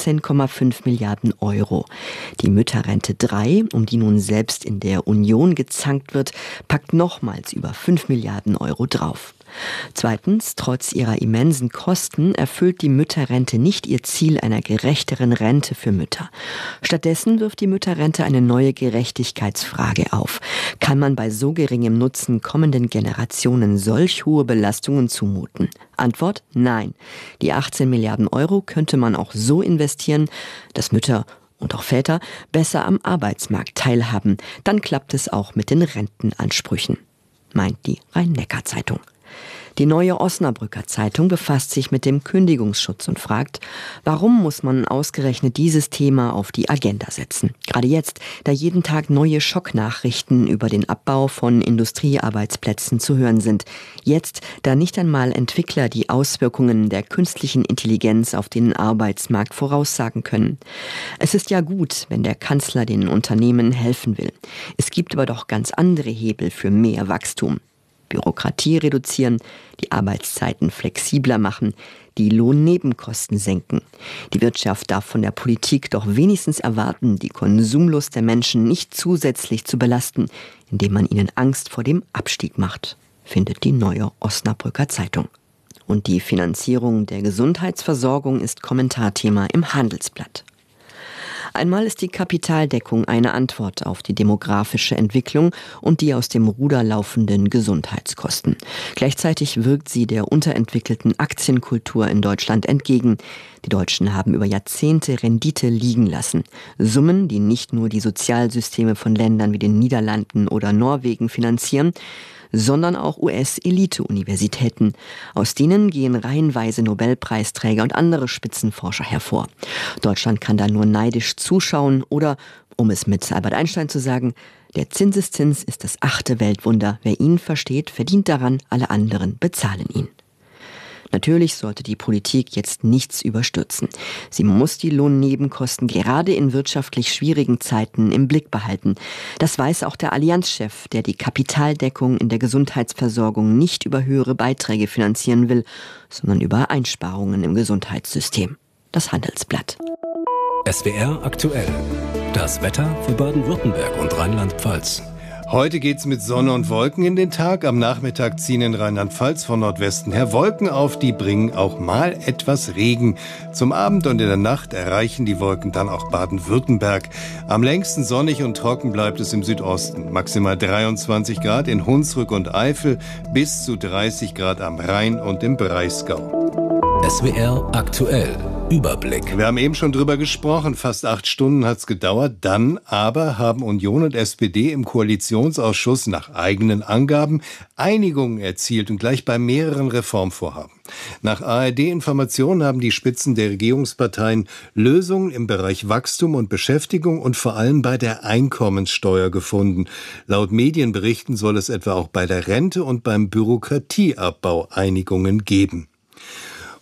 S16: 13,5 Milliarden Euro. Die Mütterrente 3, um die nun selbst in der Union gezankt wird, packt nochmals über 5 Milliarden Euro drauf. Zweitens, trotz ihrer immensen Kosten erfüllt die Mütterrente nicht ihr Ziel einer gerechteren Rente für Mütter. Stattdessen wirft die Mütterrente eine neue Gerechtigkeitsfrage auf. Kann man bei so geringem Nutzen kommenden Generationen solch hohe Belastungen zumuten? Antwort: Nein. Die 18 Milliarden Euro könnte man auch so investieren, dass Mütter und auch Väter besser am Arbeitsmarkt teilhaben. Dann klappt es auch mit den Rentenansprüchen, meint die Rhein-Neckar-Zeitung. Die Neue Osnabrücker Zeitung befasst sich mit dem Kündigungsschutz und fragt, warum muss man ausgerechnet dieses Thema auf die Agenda setzen? Gerade jetzt, da jeden Tag neue Schocknachrichten über den Abbau von Industriearbeitsplätzen zu hören sind. Jetzt, da nicht einmal Entwickler die Auswirkungen der künstlichen Intelligenz auf den Arbeitsmarkt voraussagen können. Es ist ja gut, wenn der Kanzler den Unternehmen helfen will. Es gibt aber doch ganz andere Hebel für mehr Wachstum. Bürokratie reduzieren, die Arbeitszeiten flexibler machen, die Lohnnebenkosten senken. Die Wirtschaft darf von der Politik doch wenigstens erwarten, die Konsumlust der Menschen nicht zusätzlich zu belasten, indem man ihnen Angst vor dem Abstieg macht, findet die Neue Osnabrücker Zeitung. Und die Finanzierung der Gesundheitsversorgung ist Kommentarthema im Handelsblatt. Einmal ist die Kapitaldeckung eine Antwort auf die demografische Entwicklung und die aus dem Ruder laufenden Gesundheitskosten. Gleichzeitig wirkt sie der unterentwickelten Aktienkultur in Deutschland entgegen. Die Deutschen haben über Jahrzehnte Rendite liegen lassen. Summen, die nicht nur die Sozialsysteme von Ländern wie den Niederlanden oder Norwegen finanzieren, sondern auch US-Elite-Universitäten. Aus denen gehen reihenweise Nobelpreisträger und andere Spitzenforscher hervor. Deutschland kann da nur neidisch zuschauen oder, um es mit Albert Einstein zu sagen, der Zinseszins ist das 8. Weltwunder. Wer ihn versteht, verdient daran, alle anderen bezahlen ihn. Natürlich sollte die Politik jetzt nichts überstürzen. Sie muss die Lohnnebenkosten gerade in wirtschaftlich schwierigen Zeiten im Blick behalten. Das weiß auch der Allianzchef, der die Kapitaldeckung in der Gesundheitsversorgung nicht über höhere Beiträge finanzieren will, sondern über Einsparungen im Gesundheitssystem. Das Handelsblatt.
S3: SWR aktuell. Das Wetter für Baden-Württemberg und Rheinland-Pfalz.
S2: Heute geht's mit Sonne und Wolken in den Tag. Am Nachmittag ziehen in Rheinland-Pfalz von Nordwesten her Wolken auf, die bringen auch mal etwas Regen. Zum Abend und in der Nacht erreichen die Wolken dann auch Baden-Württemberg. Am längsten sonnig und trocken bleibt es im Südosten. Maximal 23 Grad in Hunsrück und Eifel, bis zu 30 Grad am Rhein und im Breisgau.
S3: SWR aktuell. Überblick.
S2: Wir haben eben schon drüber gesprochen, fast 8 Stunden hat's gedauert. Dann aber haben Union und SPD im Koalitionsausschuss nach eigenen Angaben Einigungen erzielt und gleich bei mehreren Reformvorhaben. Nach ARD-Informationen haben die Spitzen der Regierungsparteien Lösungen im Bereich Wachstum und Beschäftigung und vor allem bei der Einkommenssteuer gefunden. Laut Medienberichten soll es etwa auch bei der Rente und beim Bürokratieabbau Einigungen geben.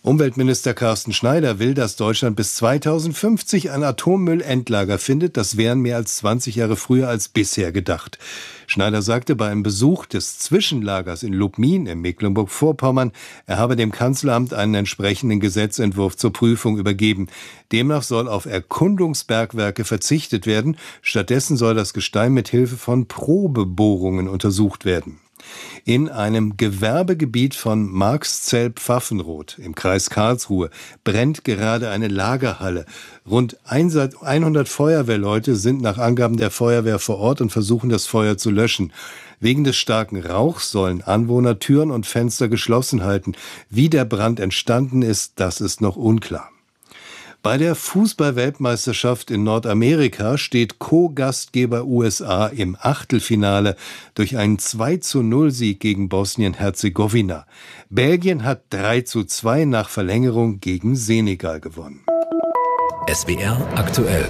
S2: Umweltminister Carsten Schneider will, dass Deutschland bis 2050 ein Atommüllendlager findet. Das wären mehr als 20 Jahre früher als bisher gedacht. Schneider sagte bei einem Besuch des Zwischenlagers in Lubmin in Mecklenburg-Vorpommern, er habe dem Kanzleramt einen entsprechenden Gesetzentwurf zur Prüfung übergeben. Demnach soll auf Erkundungsbergwerke verzichtet werden. Stattdessen soll das Gestein mit Hilfe von Probebohrungen untersucht werden. In einem Gewerbegebiet von Marxzell-Pfaffenroth im Kreis Karlsruhe brennt gerade eine Lagerhalle. Rund 100 Feuerwehrleute sind nach Angaben der Feuerwehr vor Ort und versuchen, das Feuer zu löschen. Wegen des starken Rauchs sollen Anwohner Türen und Fenster geschlossen halten. Wie der Brand entstanden ist, das ist noch unklar. Bei der Fußball-Weltmeisterschaft in Nordamerika steht Co-Gastgeber USA im Achtelfinale durch einen 2:0-Sieg gegen Bosnien-Herzegowina. Belgien hat 3:2 nach Verlängerung gegen Senegal gewonnen.
S3: SWR aktuell.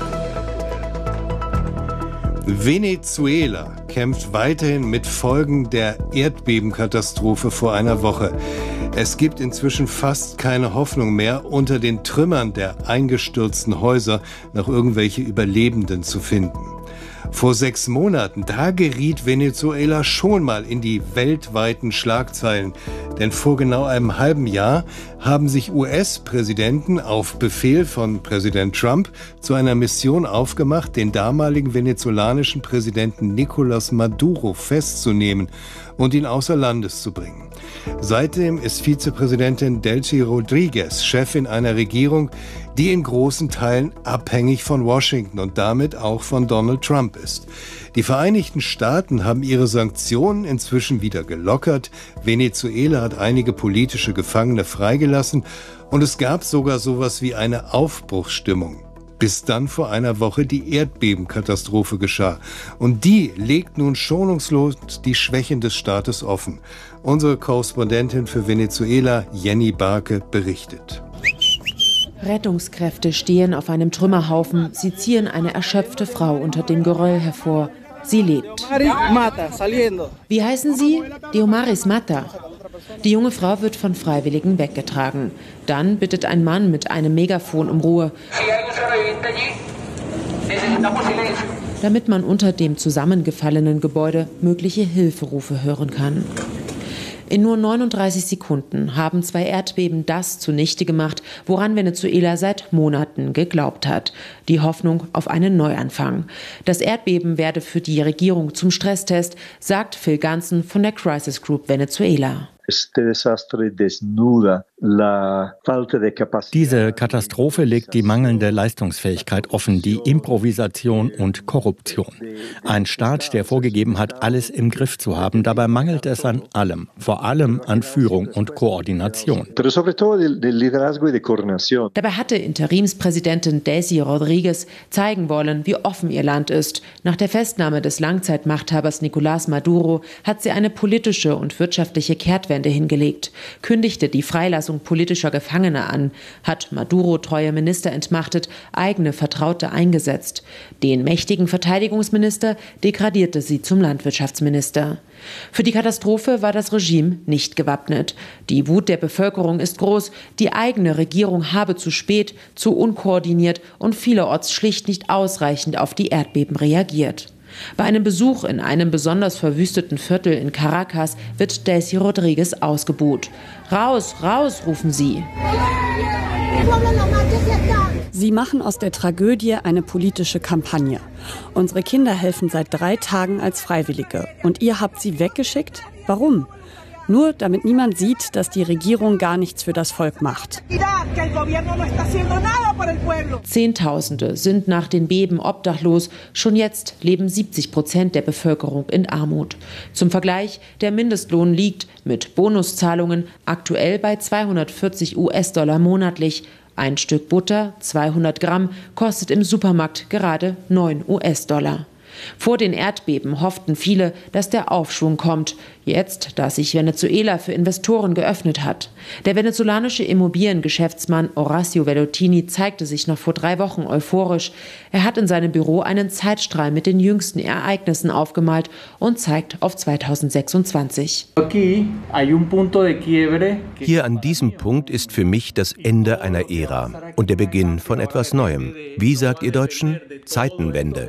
S2: Venezuela kämpft weiterhin mit Folgen der Erdbebenkatastrophe vor einer Woche. Es gibt inzwischen fast keine Hoffnung mehr, unter den Trümmern der eingestürzten Häuser noch irgendwelche Überlebenden zu finden. Vor 6 Monaten, da geriet Venezuela schon mal in die weltweiten Schlagzeilen. Denn vor genau einem halben Jahr haben sich US-Präsidenten auf Befehl von Präsident Trump zu einer Mission aufgemacht, den damaligen venezolanischen Präsidenten Nicolás Maduro festzunehmen und ihn außer Landes zu bringen. Seitdem ist Vizepräsidentin Delcy Rodríguez Chefin einer Regierung, die in großen Teilen abhängig von Washington und damit auch von Donald Trump ist. Die Vereinigten Staaten haben ihre Sanktionen inzwischen wieder gelockert. Venezuela hat einige politische Gefangene freigelassen und es gab sogar sowas wie eine Aufbruchsstimmung. Bis dann vor einer Woche die Erdbebenkatastrophe geschah. Und die legt nun schonungslos die Schwächen des Staates offen. Unsere Korrespondentin für Venezuela, Jenny Barke, berichtet.
S20: Rettungskräfte stehen auf einem Trümmerhaufen. Sie ziehen eine erschöpfte Frau unter dem Geröll hervor. Sie lebt. Wie heißen Sie? Diomaris Mata. Die junge Frau wird von Freiwilligen weggetragen. Dann bittet ein Mann mit einem Megafon um Ruhe, damit man unter dem zusammengefallenen Gebäude mögliche Hilferufe hören kann. In nur 39 Sekunden haben 2 Erdbeben das zunichte gemacht, woran Venezuela seit Monaten geglaubt hat. Die Hoffnung auf einen Neuanfang. Das Erdbeben werde für die Regierung zum Stresstest, sagt Phil Ganson von der Crisis Group Venezuela.
S21: Diese Katastrophe legt die mangelnde Leistungsfähigkeit offen, die Improvisation und Korruption. Ein Staat, der vorgegeben hat, alles im Griff zu haben, dabei mangelt es an allem, vor allem an Führung und Koordination.
S20: Dabei hatte Interimspräsidentin Delcy Rodríguez zeigen wollen, wie offen ihr Land ist. Nach der Festnahme des Langzeitmachthabers Nicolás Maduro hat sie eine politische und wirtschaftliche Kehrtwende hingelegt, kündigte die Freilassung politischer Gefangener an, hat Maduro-treue Minister entmachtet, eigene Vertraute eingesetzt. Den mächtigen Verteidigungsminister degradierte sie zum Landwirtschaftsminister. Für die Katastrophe war das Regime nicht gewappnet. Die Wut der Bevölkerung ist groß, die eigene Regierung habe zu spät, zu unkoordiniert und vielerorts schlicht nicht ausreichend auf die Erdbeben reagiert. Bei einem Besuch in einem besonders verwüsteten Viertel in Caracas wird Delcy Rodríguez ausgebuht. Raus, raus, rufen sie.
S22: Sie machen aus der Tragödie eine politische Kampagne. Unsere Kinder helfen seit 3 Tagen als Freiwillige. Und ihr habt sie weggeschickt? Warum? Nur damit niemand sieht, dass die Regierung gar nichts für das Volk macht.
S20: Zehntausende sind nach den Beben obdachlos. Schon jetzt leben 70% der Bevölkerung in Armut. Zum Vergleich, der Mindestlohn liegt mit Bonuszahlungen aktuell bei $240 monatlich. Ein Stück Butter, 200 Gramm, kostet im Supermarkt gerade $9. Vor den Erdbeben hofften viele, dass der Aufschwung kommt. Jetzt, da sich Venezuela für Investoren geöffnet hat. Der venezolanische Immobiliengeschäftsmann Horacio Vellottini zeigte sich noch vor 3 Wochen euphorisch. Er hat in seinem Büro einen Zeitstrahl mit den jüngsten Ereignissen aufgemalt und zeigt auf 2026.
S1: Hier an diesem Punkt ist für mich das Ende einer Ära und der Beginn von etwas Neuem. Wie sagt ihr Deutschen? Zeitenwende.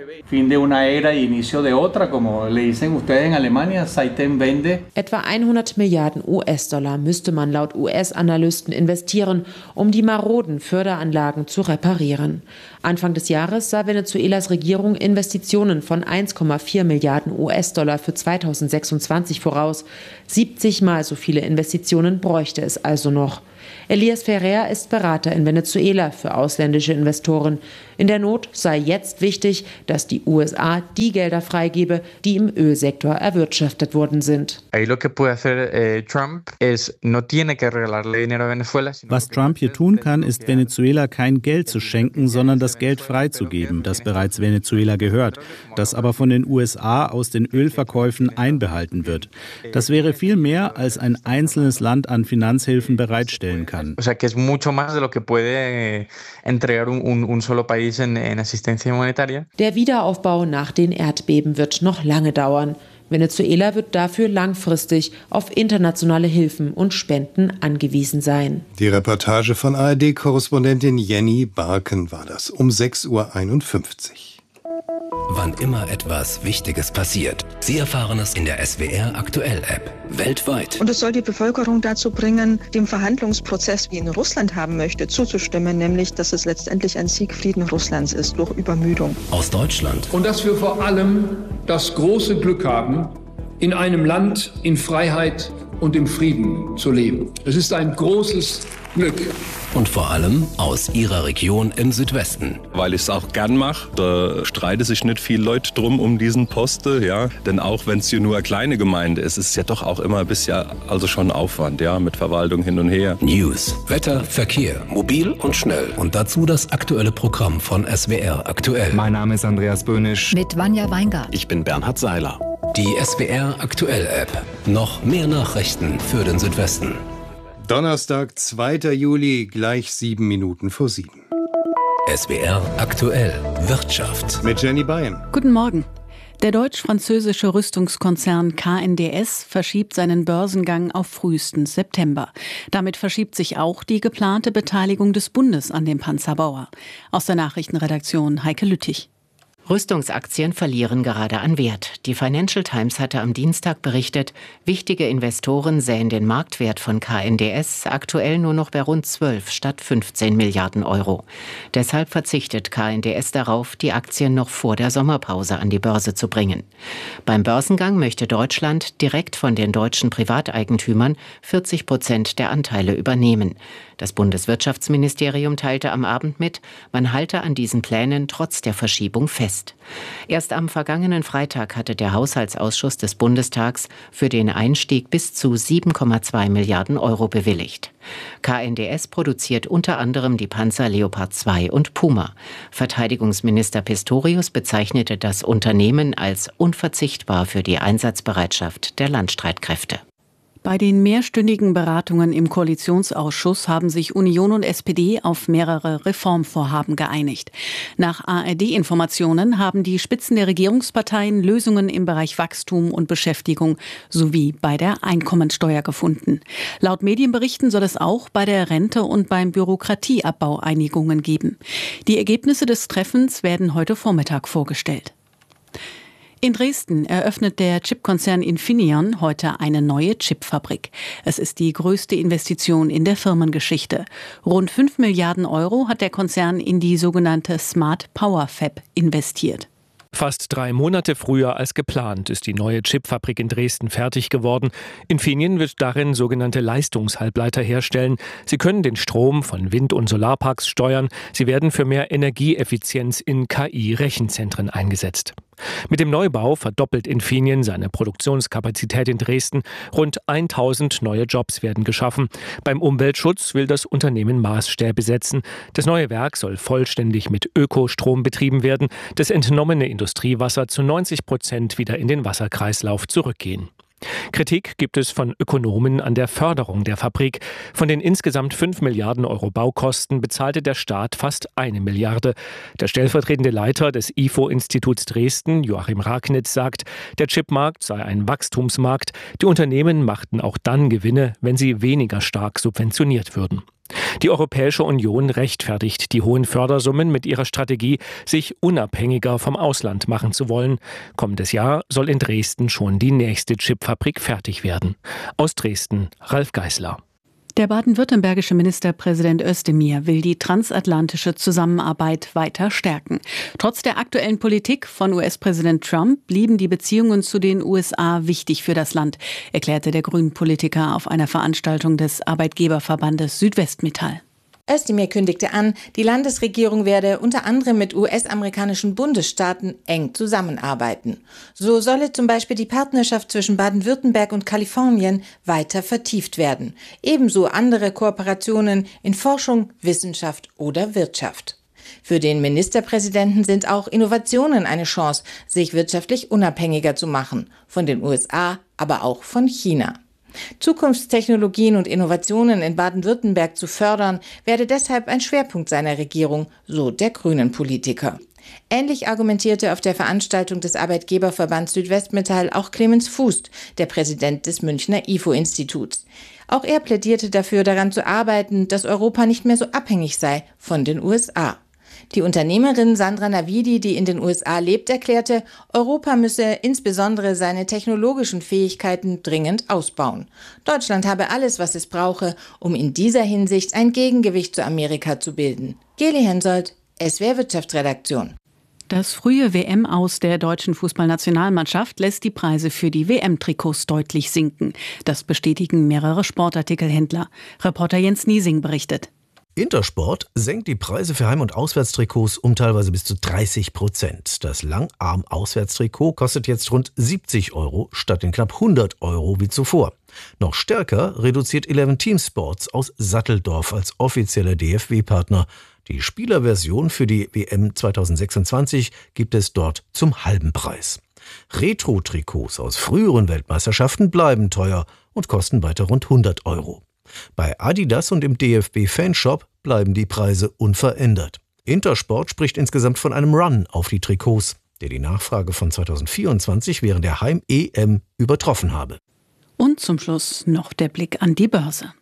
S20: Etwa 100 Milliarden US-Dollar müsste man laut US-Analysten investieren, um die maroden Förderanlagen zu reparieren. Anfang des Jahres sah Venezuelas Regierung Investitionen von 1,4 Milliarden US-Dollar für 2026 voraus. 70 Mal so viele Investitionen bräuchte es also noch. Elias Ferrer ist Berater in Venezuela für ausländische Investoren. In der Not sei jetzt wichtig, dass die USA die Gelder freigebe, die im Ölsektor erwirtschaftet worden sind.
S4: Was Trump hier tun kann, ist Venezuela kein Geld zu schenken, sondern das Geld freizugeben, das bereits Venezuela gehört, das aber von den USA aus den Ölverkäufen einbehalten wird. Das wäre viel mehr, als ein einzelnes Land an Finanzhilfen bereitstellen kann.
S23: Der
S20: Wiederaufbau nach den Erdbeben wird noch lange dauern. Venezuela wird dafür langfristig auf internationale Hilfen und Spenden angewiesen sein.
S2: Die Reportage von ARD-Korrespondentin Jenny Barken war das um 6:51 Uhr.
S3: Wann immer etwas Wichtiges passiert. Sie erfahren es in der SWR Aktuell-App. Weltweit.
S24: Und es soll die Bevölkerung dazu bringen, dem Verhandlungsprozess, wie ihn Russland haben möchte, zuzustimmen, nämlich, dass es letztendlich ein Siegfrieden Russlands ist durch Übermüdung.
S3: Aus Deutschland.
S25: Und dass wir vor allem das große Glück haben, in einem Land in Freiheit und im Frieden zu leben. Es ist ein großes Glück.
S3: Und vor allem aus Ihrer Region im Südwesten.
S26: Weil ich es auch gern mache, da streiten sich nicht viele Leute drum um diesen Posten, ja. Denn auch wenn es hier nur eine kleine Gemeinde ist, ist es ja doch auch immer ein bisschen, also schon Aufwand, ja, mit Verwaltung hin und her.
S3: News, Wetter, Verkehr, mobil und schnell. Und dazu das aktuelle Programm von SWR Aktuell.
S27: Mein Name ist Andreas Böhnisch.
S28: Mit Vanja Weingart.
S3: Ich bin Bernhard Seiler. Die SWR Aktuell-App. Noch mehr Nachrichten für den Südwesten.
S2: Donnerstag, 2. Juli, gleich 7:07.
S3: SWR Aktuell Wirtschaft.
S2: Mit Jenny Bayen.
S22: Guten Morgen. Der deutsch-französische Rüstungskonzern KNDS verschiebt seinen Börsengang auf frühestens September. Damit verschiebt sich auch die geplante Beteiligung des Bundes an dem Panzerbauer. Aus der Nachrichtenredaktion Heike Lüttich.
S29: Rüstungsaktien verlieren gerade an Wert. Die Financial Times hatte am Dienstag berichtet, wichtige Investoren sähen den Marktwert von KNDS aktuell nur noch bei rund 12 statt 15 Milliarden Euro. Deshalb verzichtet KNDS darauf, die Aktien noch vor der Sommerpause an die Börse zu bringen. Beim Börsengang möchte Deutschland direkt von den deutschen Privateigentümern 40% der Anteile übernehmen. Das Bundeswirtschaftsministerium teilte am Abend mit, man halte an diesen Plänen trotz der Verschiebung fest. Erst am vergangenen Freitag hatte der Haushaltsausschuss des Bundestags für den Einstieg bis zu 7,2 Milliarden Euro bewilligt. KNDS produziert unter anderem die Panzer Leopard 2 und Puma. Verteidigungsminister Pistorius bezeichnete das Unternehmen als unverzichtbar für die Einsatzbereitschaft der Landstreitkräfte.
S22: Bei den mehrstündigen Beratungen im Koalitionsausschuss haben sich Union und SPD auf mehrere Reformvorhaben geeinigt. Nach ARD-Informationen haben die Spitzen der Regierungsparteien Lösungen im Bereich Wachstum und Beschäftigung sowie bei der Einkommensteuer gefunden. Laut Medienberichten soll es auch bei der Rente und beim Bürokratieabbau Einigungen geben. Die Ergebnisse des Treffens werden heute Vormittag vorgestellt. In Dresden eröffnet der Chipkonzern Infineon heute eine neue Chipfabrik. Es ist die größte Investition in der Firmengeschichte. Rund 5 Milliarden Euro hat der Konzern in die sogenannte Smart Power Fab investiert.
S8: Fast 3 Monate früher als geplant ist die neue Chipfabrik in Dresden fertig geworden. Infineon wird darin sogenannte Leistungshalbleiter herstellen. Sie können den Strom von Wind- und Solarparks steuern. Sie werden für mehr Energieeffizienz in KI-Rechenzentren eingesetzt. Mit dem Neubau verdoppelt Infineon seine Produktionskapazität in Dresden. Rund 1000 neue Jobs werden geschaffen. Beim Umweltschutz will das Unternehmen Maßstäbe setzen. Das neue Werk soll vollständig mit Ökostrom betrieben werden. Das entnommene Industriewasser zu 90% wieder in den Wasserkreislauf zurückgehen. Kritik gibt es von Ökonomen an der Förderung der Fabrik. Von den insgesamt 5 Milliarden Euro Baukosten bezahlte der Staat fast 1 Milliarde. Der stellvertretende Leiter des IFO-Instituts Dresden, Joachim Ragnitz, sagt, der Chipmarkt sei ein Wachstumsmarkt. Die Unternehmen machten auch dann Gewinne, wenn sie weniger stark subventioniert würden. Die Europäische Union rechtfertigt die hohen Fördersummen mit ihrer Strategie, sich unabhängiger vom Ausland machen zu wollen. Kommendes Jahr soll in Dresden schon die nächste Chipfabrik fertig werden. Aus Dresden, Ralf Geißler.
S5: Der baden-württembergische Ministerpräsident Özdemir will die transatlantische Zusammenarbeit weiter stärken. Trotz der aktuellen Politik von US-Präsident Trump blieben die Beziehungen zu den USA wichtig für das Land, erklärte der Grünen-Politiker auf einer Veranstaltung des Arbeitgeberverbandes Südwestmetall.
S6: Özdemir kündigte an, die Landesregierung werde unter anderem mit US-amerikanischen Bundesstaaten eng zusammenarbeiten. So solle zum Beispiel die Partnerschaft zwischen Baden-Württemberg und Kalifornien weiter vertieft werden. Ebenso andere Kooperationen in Forschung, Wissenschaft oder Wirtschaft. Für den Ministerpräsidenten sind auch Innovationen eine Chance, sich wirtschaftlich unabhängiger zu machen. Von den USA, aber auch von China. Zukunftstechnologien und Innovationen in Baden-Württemberg zu fördern, werde deshalb ein Schwerpunkt seiner Regierung, so der Grünen-Politiker. Ähnlich argumentierte auf der Veranstaltung des Arbeitgeberverbands Südwestmetall auch Clemens Fußt, der Präsident des Münchner IFO-Instituts. Auch er plädierte dafür, daran zu arbeiten, dass Europa nicht mehr so abhängig sei von den USA. Die Unternehmerin Sandra Navidi, die in den USA lebt, erklärte, Europa müsse insbesondere seine technologischen Fähigkeiten dringend ausbauen. Deutschland habe alles, was es brauche, um in dieser Hinsicht ein Gegengewicht zu Amerika zu bilden. Geli Hensoldt, SWR Wirtschaftsredaktion.
S5: Das frühe WM-Aus der deutschen Fußballnationalmannschaft lässt die Preise für die WM-Trikots deutlich sinken. Das bestätigen mehrere Sportartikelhändler. Reporter Jens Niesing berichtet.
S7: Intersport senkt die Preise für Heim- und Auswärtstrikots um teilweise bis zu 30%. Das Langarm-Auswärtstrikot kostet jetzt rund 70 € statt den knapp 100 € wie zuvor. Noch stärker reduziert 11 Team Sports aus Satteldorf als offizieller DFB-Partner. Die Spielerversion für die WM 2026 gibt es dort zum halben Preis. Retro-Trikots aus früheren Weltmeisterschaften bleiben teuer und kosten weiter rund 100 €. Bei Adidas und im DFB-Fanshop bleiben die Preise unverändert. Intersport spricht insgesamt von einem Run auf die Trikots, der die Nachfrage von 2024 während der Heim-EM übertroffen habe.
S5: Und zum Schluss noch der Blick an die Börse.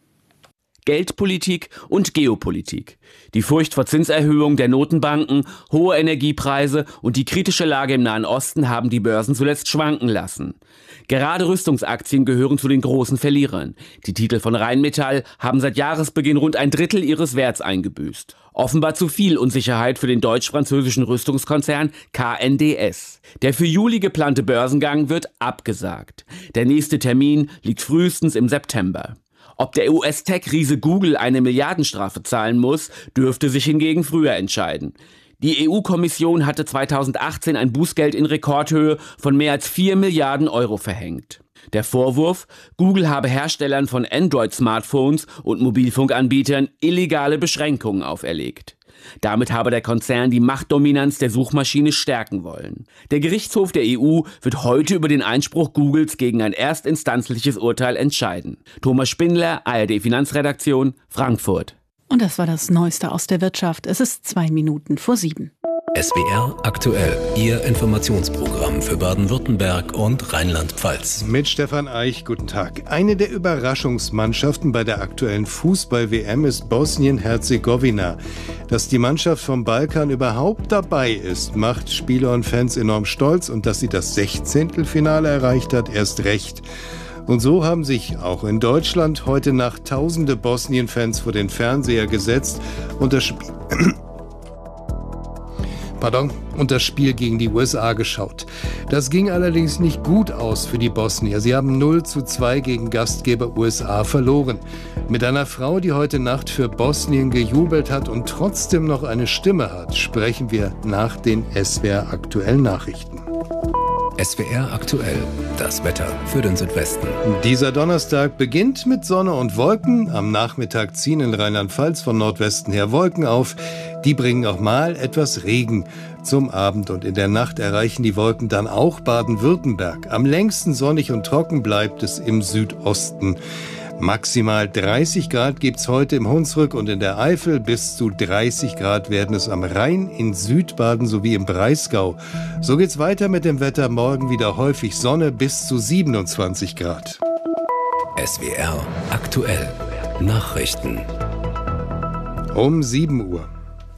S9: Geldpolitik und Geopolitik. Die Furcht vor Zinserhöhung der Notenbanken, hohe Energiepreise und die kritische Lage im Nahen Osten haben die Börsen zuletzt schwanken lassen. Gerade Rüstungsaktien gehören zu den großen Verlierern. Die Titel von Rheinmetall haben seit Jahresbeginn rund 1/3 ihres Werts eingebüßt. Offenbar zu viel Unsicherheit für den deutsch-französischen Rüstungskonzern KNDS. Der für Juli geplante Börsengang wird abgesagt. Der nächste Termin liegt frühestens im September. Ob der US-Tech-Riese Google eine Milliardenstrafe zahlen muss, dürfte sich hingegen früher entscheiden. Die EU-Kommission hatte 2018 ein Bußgeld in Rekordhöhe von mehr als 4 Milliarden € verhängt. Der Vorwurf, Google habe Herstellern von Android-Smartphones und Mobilfunkanbietern illegale Beschränkungen auferlegt. Damit habe der Konzern die Machtdominanz der Suchmaschine stärken wollen. Der Gerichtshof der EU wird heute über den Einspruch Googles gegen ein erstinstanzliches Urteil entscheiden. Thomas Spindler, ARD Finanzredaktion, Frankfurt.
S5: Und das war das Neueste aus der Wirtschaft. Es ist 6:02.
S3: SWR aktuell, Ihr Informationsprogramm für Baden-Württemberg und Rheinland-Pfalz.
S2: Mit Stefan Eich, guten Tag. Eine der Überraschungsmannschaften bei der aktuellen Fußball-WM ist Bosnien-Herzegowina. Dass die Mannschaft vom Balkan überhaupt dabei ist, macht Spieler und Fans enorm stolz, und dass sie das 16. erreicht hat, erst recht. Und so haben sich auch in Deutschland heute Nacht tausende Bosnien-Fans vor den Fernseher gesetzt und das Spiel gegen die USA geschaut. Das ging allerdings nicht gut aus für die Bosnier. Sie haben 0:2 gegen Gastgeber USA verloren. Mit einer Frau, die heute Nacht für Bosnien gejubelt hat und trotzdem noch eine Stimme hat, sprechen wir nach den SWR aktuellen Nachrichten.
S3: SWR aktuell, das Wetter für den Südwesten.
S2: Dieser Donnerstag beginnt mit Sonne und Wolken. Am Nachmittag ziehen in Rheinland-Pfalz von Nordwesten her Wolken auf. Die bringen auch mal etwas Regen. Zum Abend und in der Nacht erreichen die Wolken dann auch Baden-Württemberg. Am längsten sonnig und trocken bleibt es im Südosten. Maximal 30 Grad gibt's heute im Hunsrück und in der Eifel. Bis zu 30 Grad werden es am Rhein, in Südbaden sowie im Breisgau. So geht's weiter mit dem Wetter. Morgen wieder häufig Sonne bis zu 27 Grad.
S3: SWR aktuell. Nachrichten.
S2: Um 7 Uhr.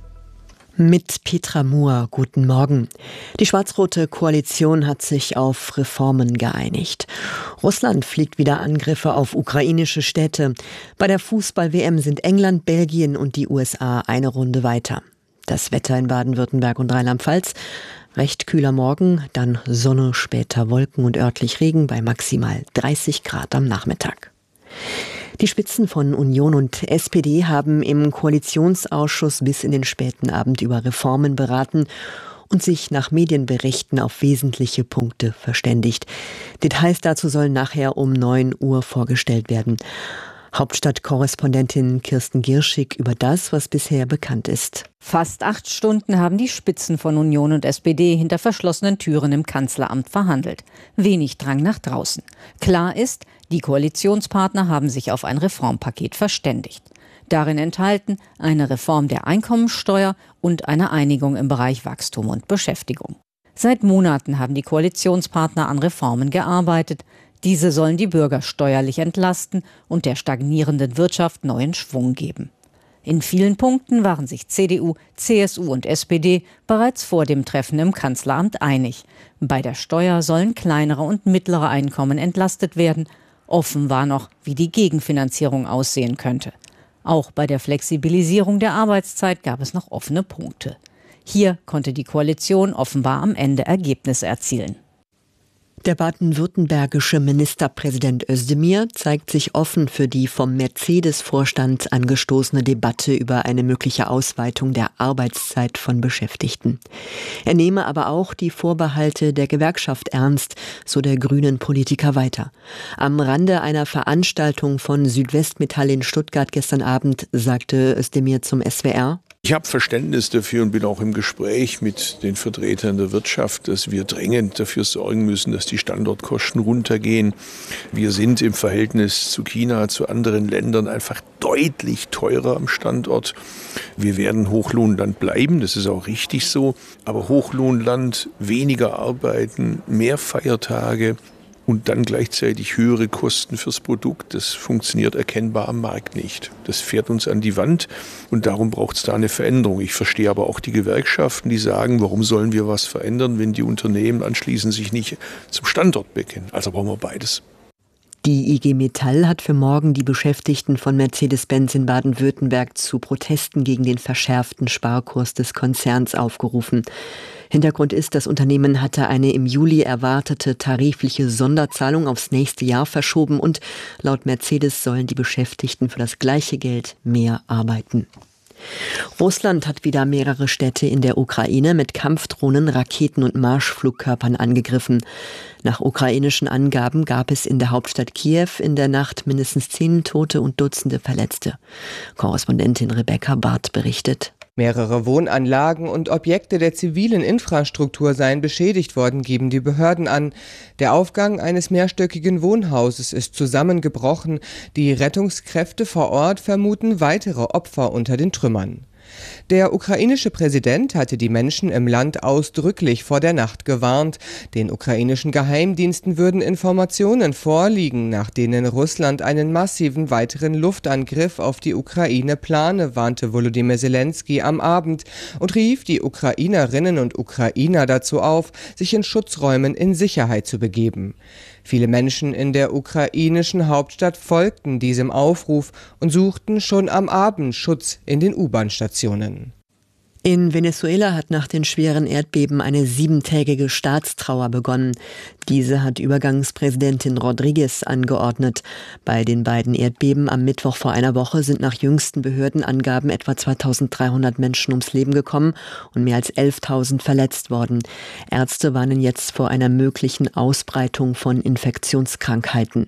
S16: Mit Petra Muhr, guten Morgen. Die schwarz-rote Koalition hat sich auf Reformen geeinigt. Russland fliegt wieder Angriffe auf ukrainische Städte. Bei der Fußball-WM sind England, Belgien und die USA eine Runde weiter. Das Wetter in Baden-Württemberg und Rheinland-Pfalz. Recht kühler Morgen, dann Sonne, später Wolken und örtlich Regen bei maximal 30 Grad am Nachmittag. Die Spitzen von Union und SPD haben im Koalitionsausschuss bis in den späten Abend über Reformen beraten und sich nach Medienberichten auf wesentliche Punkte verständigt. Details dazu sollen nachher um 9 Uhr vorgestellt werden. Hauptstadtkorrespondentin Kirsten Gierschig über das, was bisher bekannt ist.
S10: Fast 8 Stunden haben die Spitzen von Union und SPD hinter verschlossenen Türen im Kanzleramt verhandelt. Wenig Drang nach draußen. Klar ist, die Koalitionspartner haben sich auf ein Reformpaket verständigt. Darin enthalten eine Reform der Einkommensteuer und eine Einigung im Bereich Wachstum und Beschäftigung. Seit Monaten haben die Koalitionspartner an Reformen gearbeitet. Diese sollen die Bürger steuerlich entlasten und der stagnierenden Wirtschaft neuen Schwung geben. In vielen Punkten waren sich CDU, CSU und SPD bereits vor dem Treffen im Kanzleramt einig. Bei der Steuer sollen kleinere und mittlere Einkommen entlastet werden. Offen war noch, wie die Gegenfinanzierung aussehen könnte. Auch bei der Flexibilisierung der Arbeitszeit gab es noch offene Punkte. Hier konnte die Koalition offenbar am Ende Ergebnisse erzielen.
S16: Der baden-württembergische Ministerpräsident Özdemir zeigt sich offen für die vom Mercedes-Vorstand angestoßene Debatte über eine mögliche Ausweitung der Arbeitszeit von Beschäftigten. Er nehme aber auch die Vorbehalte der Gewerkschaft ernst, so der grünen Politiker weiter. Am Rande einer Veranstaltung von Südwestmetall in Stuttgart gestern Abend sagte Özdemir zum SWR:
S11: Ich habe Verständnis dafür und bin auch im Gespräch mit den Vertretern der Wirtschaft, dass wir dringend dafür sorgen müssen, dass die Standortkosten runtergehen. Wir sind im Verhältnis zu China, zu anderen Ländern einfach deutlich teurer am Standort. Wir werden Hochlohnland bleiben, das ist auch richtig so. Aber Hochlohnland, weniger arbeiten, mehr Feiertage und dann gleichzeitig höhere Kosten fürs Produkt, das funktioniert erkennbar am Markt nicht. Das fährt uns an die Wand und darum braucht es da eine Veränderung. Ich verstehe aber auch die Gewerkschaften, die sagen, warum sollen wir was verändern, wenn die Unternehmen anschließend sich nicht zum Standort bekennen. Also brauchen wir beides.
S16: Die IG Metall hat für morgen die Beschäftigten von Mercedes-Benz in Baden-Württemberg zu Protesten gegen den verschärften Sparkurs des Konzerns aufgerufen. Hintergrund ist, das Unternehmen hatte eine im Juli erwartete tarifliche Sonderzahlung aufs nächste Jahr verschoben und laut Mercedes sollen die Beschäftigten für das gleiche Geld mehr arbeiten. Russland hat wieder mehrere Städte in der Ukraine mit Kampfdrohnen, Raketen und Marschflugkörpern angegriffen. Nach ukrainischen Angaben gab es in der Hauptstadt Kiew in der Nacht mindestens 10 Tote und Dutzende Verletzte. Korrespondentin Rebecca Barth berichtet.
S12: Mehrere Wohnanlagen und Objekte der zivilen Infrastruktur seien beschädigt worden, geben die Behörden an. Der Aufgang eines mehrstöckigen Wohnhauses ist zusammengebrochen. Die Rettungskräfte vor Ort vermuten weitere Opfer unter den Trümmern. Der ukrainische Präsident hatte die Menschen im Land ausdrücklich vor der Nacht gewarnt. Den ukrainischen Geheimdiensten würden Informationen vorliegen, nach denen Russland einen massiven weiteren Luftangriff auf die Ukraine plane, warnte Volodymyr Zelensky am Abend und rief die Ukrainerinnen und Ukrainer dazu auf, sich in Schutzräumen in Sicherheit zu begeben. Viele Menschen in der ukrainischen Hauptstadt folgten diesem Aufruf und suchten schon am Abend Schutz in den U-Bahn-Stationen.
S16: In Venezuela hat nach den schweren Erdbeben eine 7-tägige Staatstrauer begonnen. Diese hat Übergangspräsidentin Rodríguez angeordnet. Bei den beiden Erdbeben am Mittwoch vor einer Woche sind nach jüngsten Behördenangaben etwa 2300 Menschen ums Leben gekommen und mehr als 11.000 verletzt worden. Ärzte warnen jetzt vor einer möglichen Ausbreitung von Infektionskrankheiten.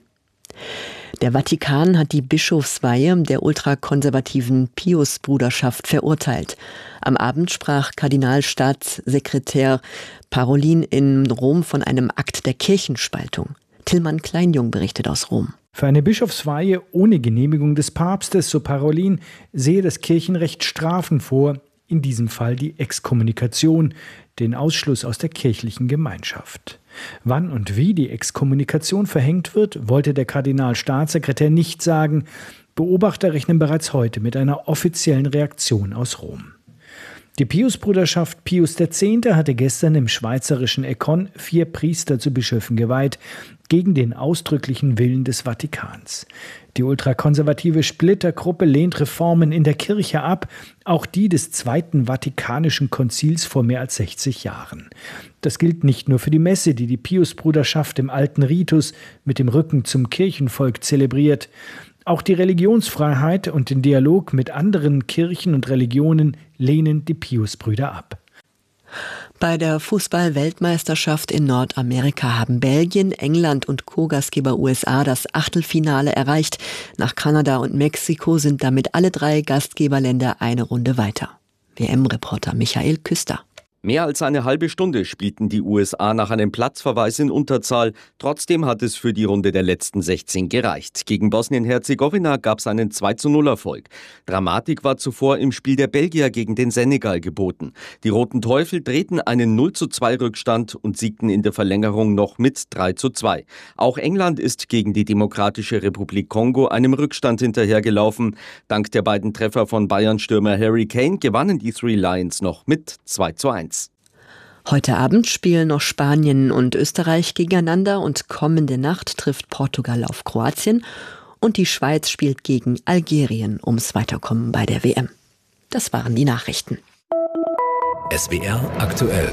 S16: Der Vatikan hat die Bischofsweihe der ultrakonservativen Pius-Bruderschaft verurteilt. Am Abend sprach Kardinalstaatssekretär Parolin in Rom von einem Akt der Kirchenspaltung. Tillmann Kleinjung berichtet aus Rom.
S13: Für eine Bischofsweihe ohne Genehmigung des Papstes, so Parolin, sehe das Kirchenrecht Strafen vor, in diesem Fall die Exkommunikation, den Ausschluss aus der kirchlichen Gemeinschaft. Wann und wie die Exkommunikation verhängt wird, wollte der Kardinalstaatssekretär nicht sagen. Beobachter rechnen bereits heute mit einer offiziellen Reaktion aus Rom. Die Pius-Bruderschaft Pius X. hatte gestern im schweizerischen Écon 4 Priester zu Bischöfen geweiht, gegen den ausdrücklichen Willen des Vatikans. Die ultrakonservative Splittergruppe lehnt Reformen in der Kirche ab, auch die des Zweiten Vatikanischen Konzils vor mehr als 60 Jahren. Das gilt nicht nur für die Messe, die die Pius-Bruderschaft im alten Ritus mit dem Rücken zum Kirchenvolk zelebriert. Auch die Religionsfreiheit und den Dialog mit anderen Kirchen und Religionen lehnen die Pius-Brüder ab.
S16: Bei der Fußball-Weltmeisterschaft in Nordamerika haben Belgien, England und Co-Gastgeber USA das Achtelfinale erreicht. Nach Kanada und Mexiko sind damit alle 3 Gastgeberländer eine Runde weiter. WM-Reporter Michael Küster.
S14: Mehr als eine halbe Stunde spielten die USA nach einem Platzverweis in Unterzahl. Trotzdem hat es für die Runde der letzten 16 gereicht. Gegen Bosnien-Herzegowina gab es einen 2:0-Erfolg. Dramatik war zuvor im Spiel der Belgier gegen den Senegal geboten. Die Roten Teufel drehten einen 0:2-Rückstand und siegten in der Verlängerung noch mit 3:2. Auch England ist gegen die Demokratische Republik Kongo einem Rückstand hinterhergelaufen. Dank der beiden Treffer von Bayern-Stürmer Harry Kane gewannen die Three Lions noch mit 2:1.
S16: Heute Abend spielen noch Spanien und Österreich gegeneinander und kommende Nacht trifft Portugal auf Kroatien und die Schweiz spielt gegen Algerien ums Weiterkommen bei der WM. Das waren die Nachrichten.
S3: SWR aktuell.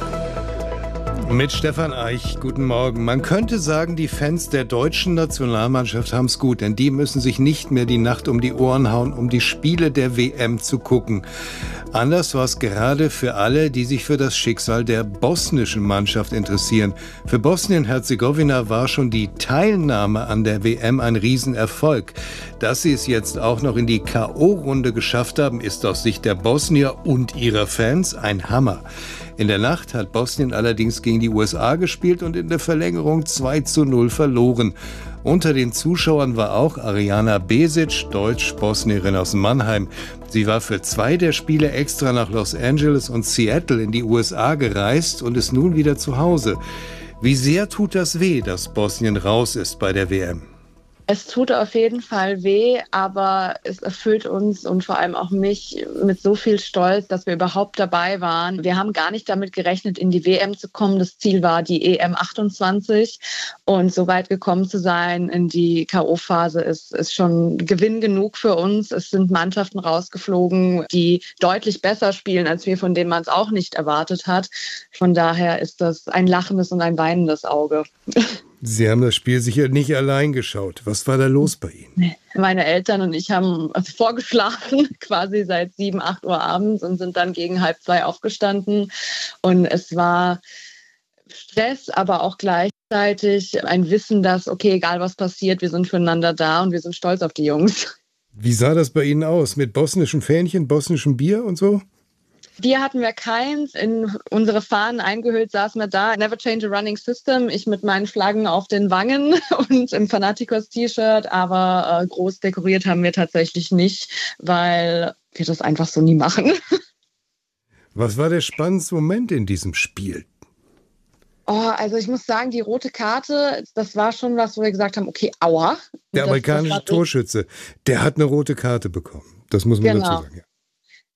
S2: Mit Stefan Eich, guten Morgen. Man könnte sagen, die Fans der deutschen Nationalmannschaft haben's gut, denn die müssen sich nicht mehr die Nacht um die Ohren hauen, um die Spiele der WM zu gucken. Anders war es gerade für alle, die sich für das Schicksal der bosnischen Mannschaft interessieren. Für Bosnien-Herzegowina war schon die Teilnahme an der WM ein Riesenerfolg. Dass sie es jetzt auch noch in die K.O.-Runde geschafft haben, ist aus Sicht der Bosnier und ihrer Fans ein Hammer. In der Nacht hat Bosnien allerdings gegen die USA gespielt und in der Verlängerung 2:0 verloren. Unter den Zuschauern war auch Ariana Besic, Deutsch-Bosnierin aus Mannheim. Sie war für 2 der Spiele extra nach Los Angeles und Seattle in die USA gereist und ist nun wieder zu Hause. Wie sehr tut das weh, dass Bosnien raus ist bei der WM?
S15: Es tut auf jeden Fall weh, aber es erfüllt uns und vor allem auch mich mit so viel Stolz, dass wir überhaupt dabei waren. Wir haben gar nicht damit gerechnet, in die WM zu kommen. Das Ziel war die EM 28 und so weit gekommen zu sein in die K.O.-Phase ist schon Gewinn genug für uns. Es sind Mannschaften rausgeflogen, die deutlich besser spielen, als wir, von denen man es auch nicht erwartet hat. Von daher ist das ein lachendes und ein weinendes Auge.
S2: Sie haben das Spiel sicher nicht allein geschaut. Was war da los bei Ihnen?
S15: Meine Eltern und ich haben vorgeschlafen, quasi seit 7, 8 Uhr abends und sind dann gegen 1:30 aufgestanden. Und es war Stress, aber auch gleichzeitig ein Wissen, dass, okay, egal was passiert, wir sind füreinander da und wir sind stolz auf die Jungs.
S2: Wie sah das bei Ihnen aus? Mit bosnischen Fähnchen, bosnischem Bier und so?
S15: Bier hatten wir keins. In unsere Fahnen eingehüllt saßen wir da. Never change a running system. Ich mit meinen Flaggen auf den Wangen und im Fanaticos-T-Shirt. Aber groß dekoriert haben wir tatsächlich nicht, weil wir das einfach so nie machen.
S2: Was war der spannendste Moment in diesem Spiel?
S15: Also ich muss sagen, die rote Karte, das war schon was, wo wir gesagt haben, okay, aua.
S2: Der amerikanische Torschütze, der hat eine rote Karte bekommen. Das muss man dazu sagen. Ja.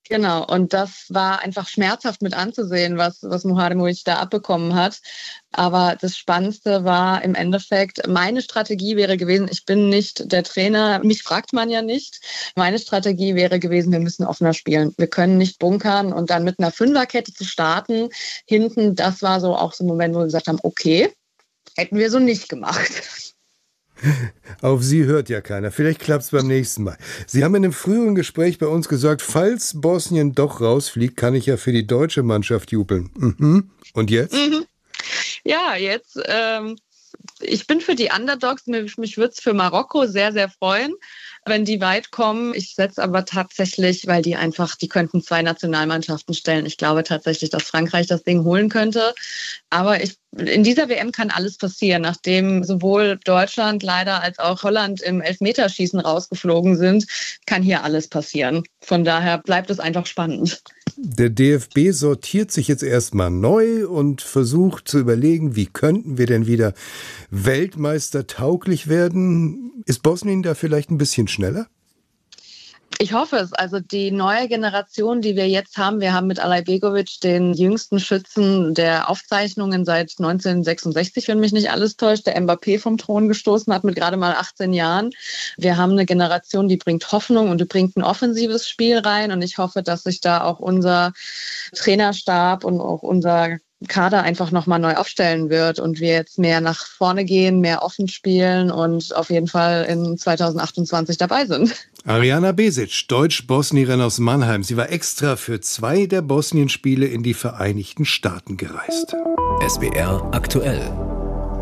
S15: Genau, und das war einfach schmerzhaft mit anzusehen, was Muharremowicz da abbekommen hat. Aber das Spannendste war im Endeffekt, meine Strategie wäre gewesen, ich bin nicht der Trainer, mich fragt man ja nicht. Meine Strategie wäre gewesen, wir müssen offener spielen. Wir können nicht bunkern und dann mit einer Fünferkette zu starten. Hinten, das war so auch so ein Moment, wo wir gesagt haben, okay, hätten wir so nicht gemacht.
S2: Auf Sie hört ja keiner. Vielleicht klappt es beim nächsten Mal. Sie haben in einem früheren Gespräch bei uns gesagt, falls Bosnien doch rausfliegt, kann ich ja für die deutsche Mannschaft jubeln. Mhm. Und jetzt?
S15: Mhm. Ja, jetzt, ich bin für die Underdogs. Mich würde es für Marokko sehr, sehr freuen, wenn die weit kommen. Ich setze aber tatsächlich, weil die könnten 2 Nationalmannschaften stellen. Ich glaube tatsächlich, dass Frankreich das Ding holen könnte. Aber in dieser WM kann alles passieren, nachdem sowohl Deutschland leider als auch Holland im Elfmeterschießen rausgeflogen sind, kann hier alles passieren. Von daher bleibt es einfach spannend.
S2: Der DFB sortiert sich jetzt erstmal neu und versucht zu überlegen, wie könnten wir denn wieder Weltmeister tauglich werden? Ist Bosnien da vielleicht ein bisschen schneller?
S15: Ich hoffe es. Also die neue Generation, die wir jetzt haben, wir haben mit Alajbegovic den jüngsten Schützen der Aufzeichnungen seit 1966, wenn mich nicht alles täuscht, der Mbappé vom Thron gestoßen hat mit gerade mal 18 Jahren. Wir haben eine Generation, die bringt Hoffnung und die bringt ein offensives Spiel rein. Und ich hoffe, dass sich da auch unser Trainerstab und auch unser Kader einfach nochmal neu aufstellen wird und wir jetzt mehr nach vorne gehen, mehr offen spielen und auf jeden Fall in 2028 dabei sind.
S2: Ariana Besic, Deutsch-Bosnierin aus Mannheim. Sie war extra für 2 der Bosnien-Spiele in die Vereinigten Staaten gereist.
S3: SWR aktuell.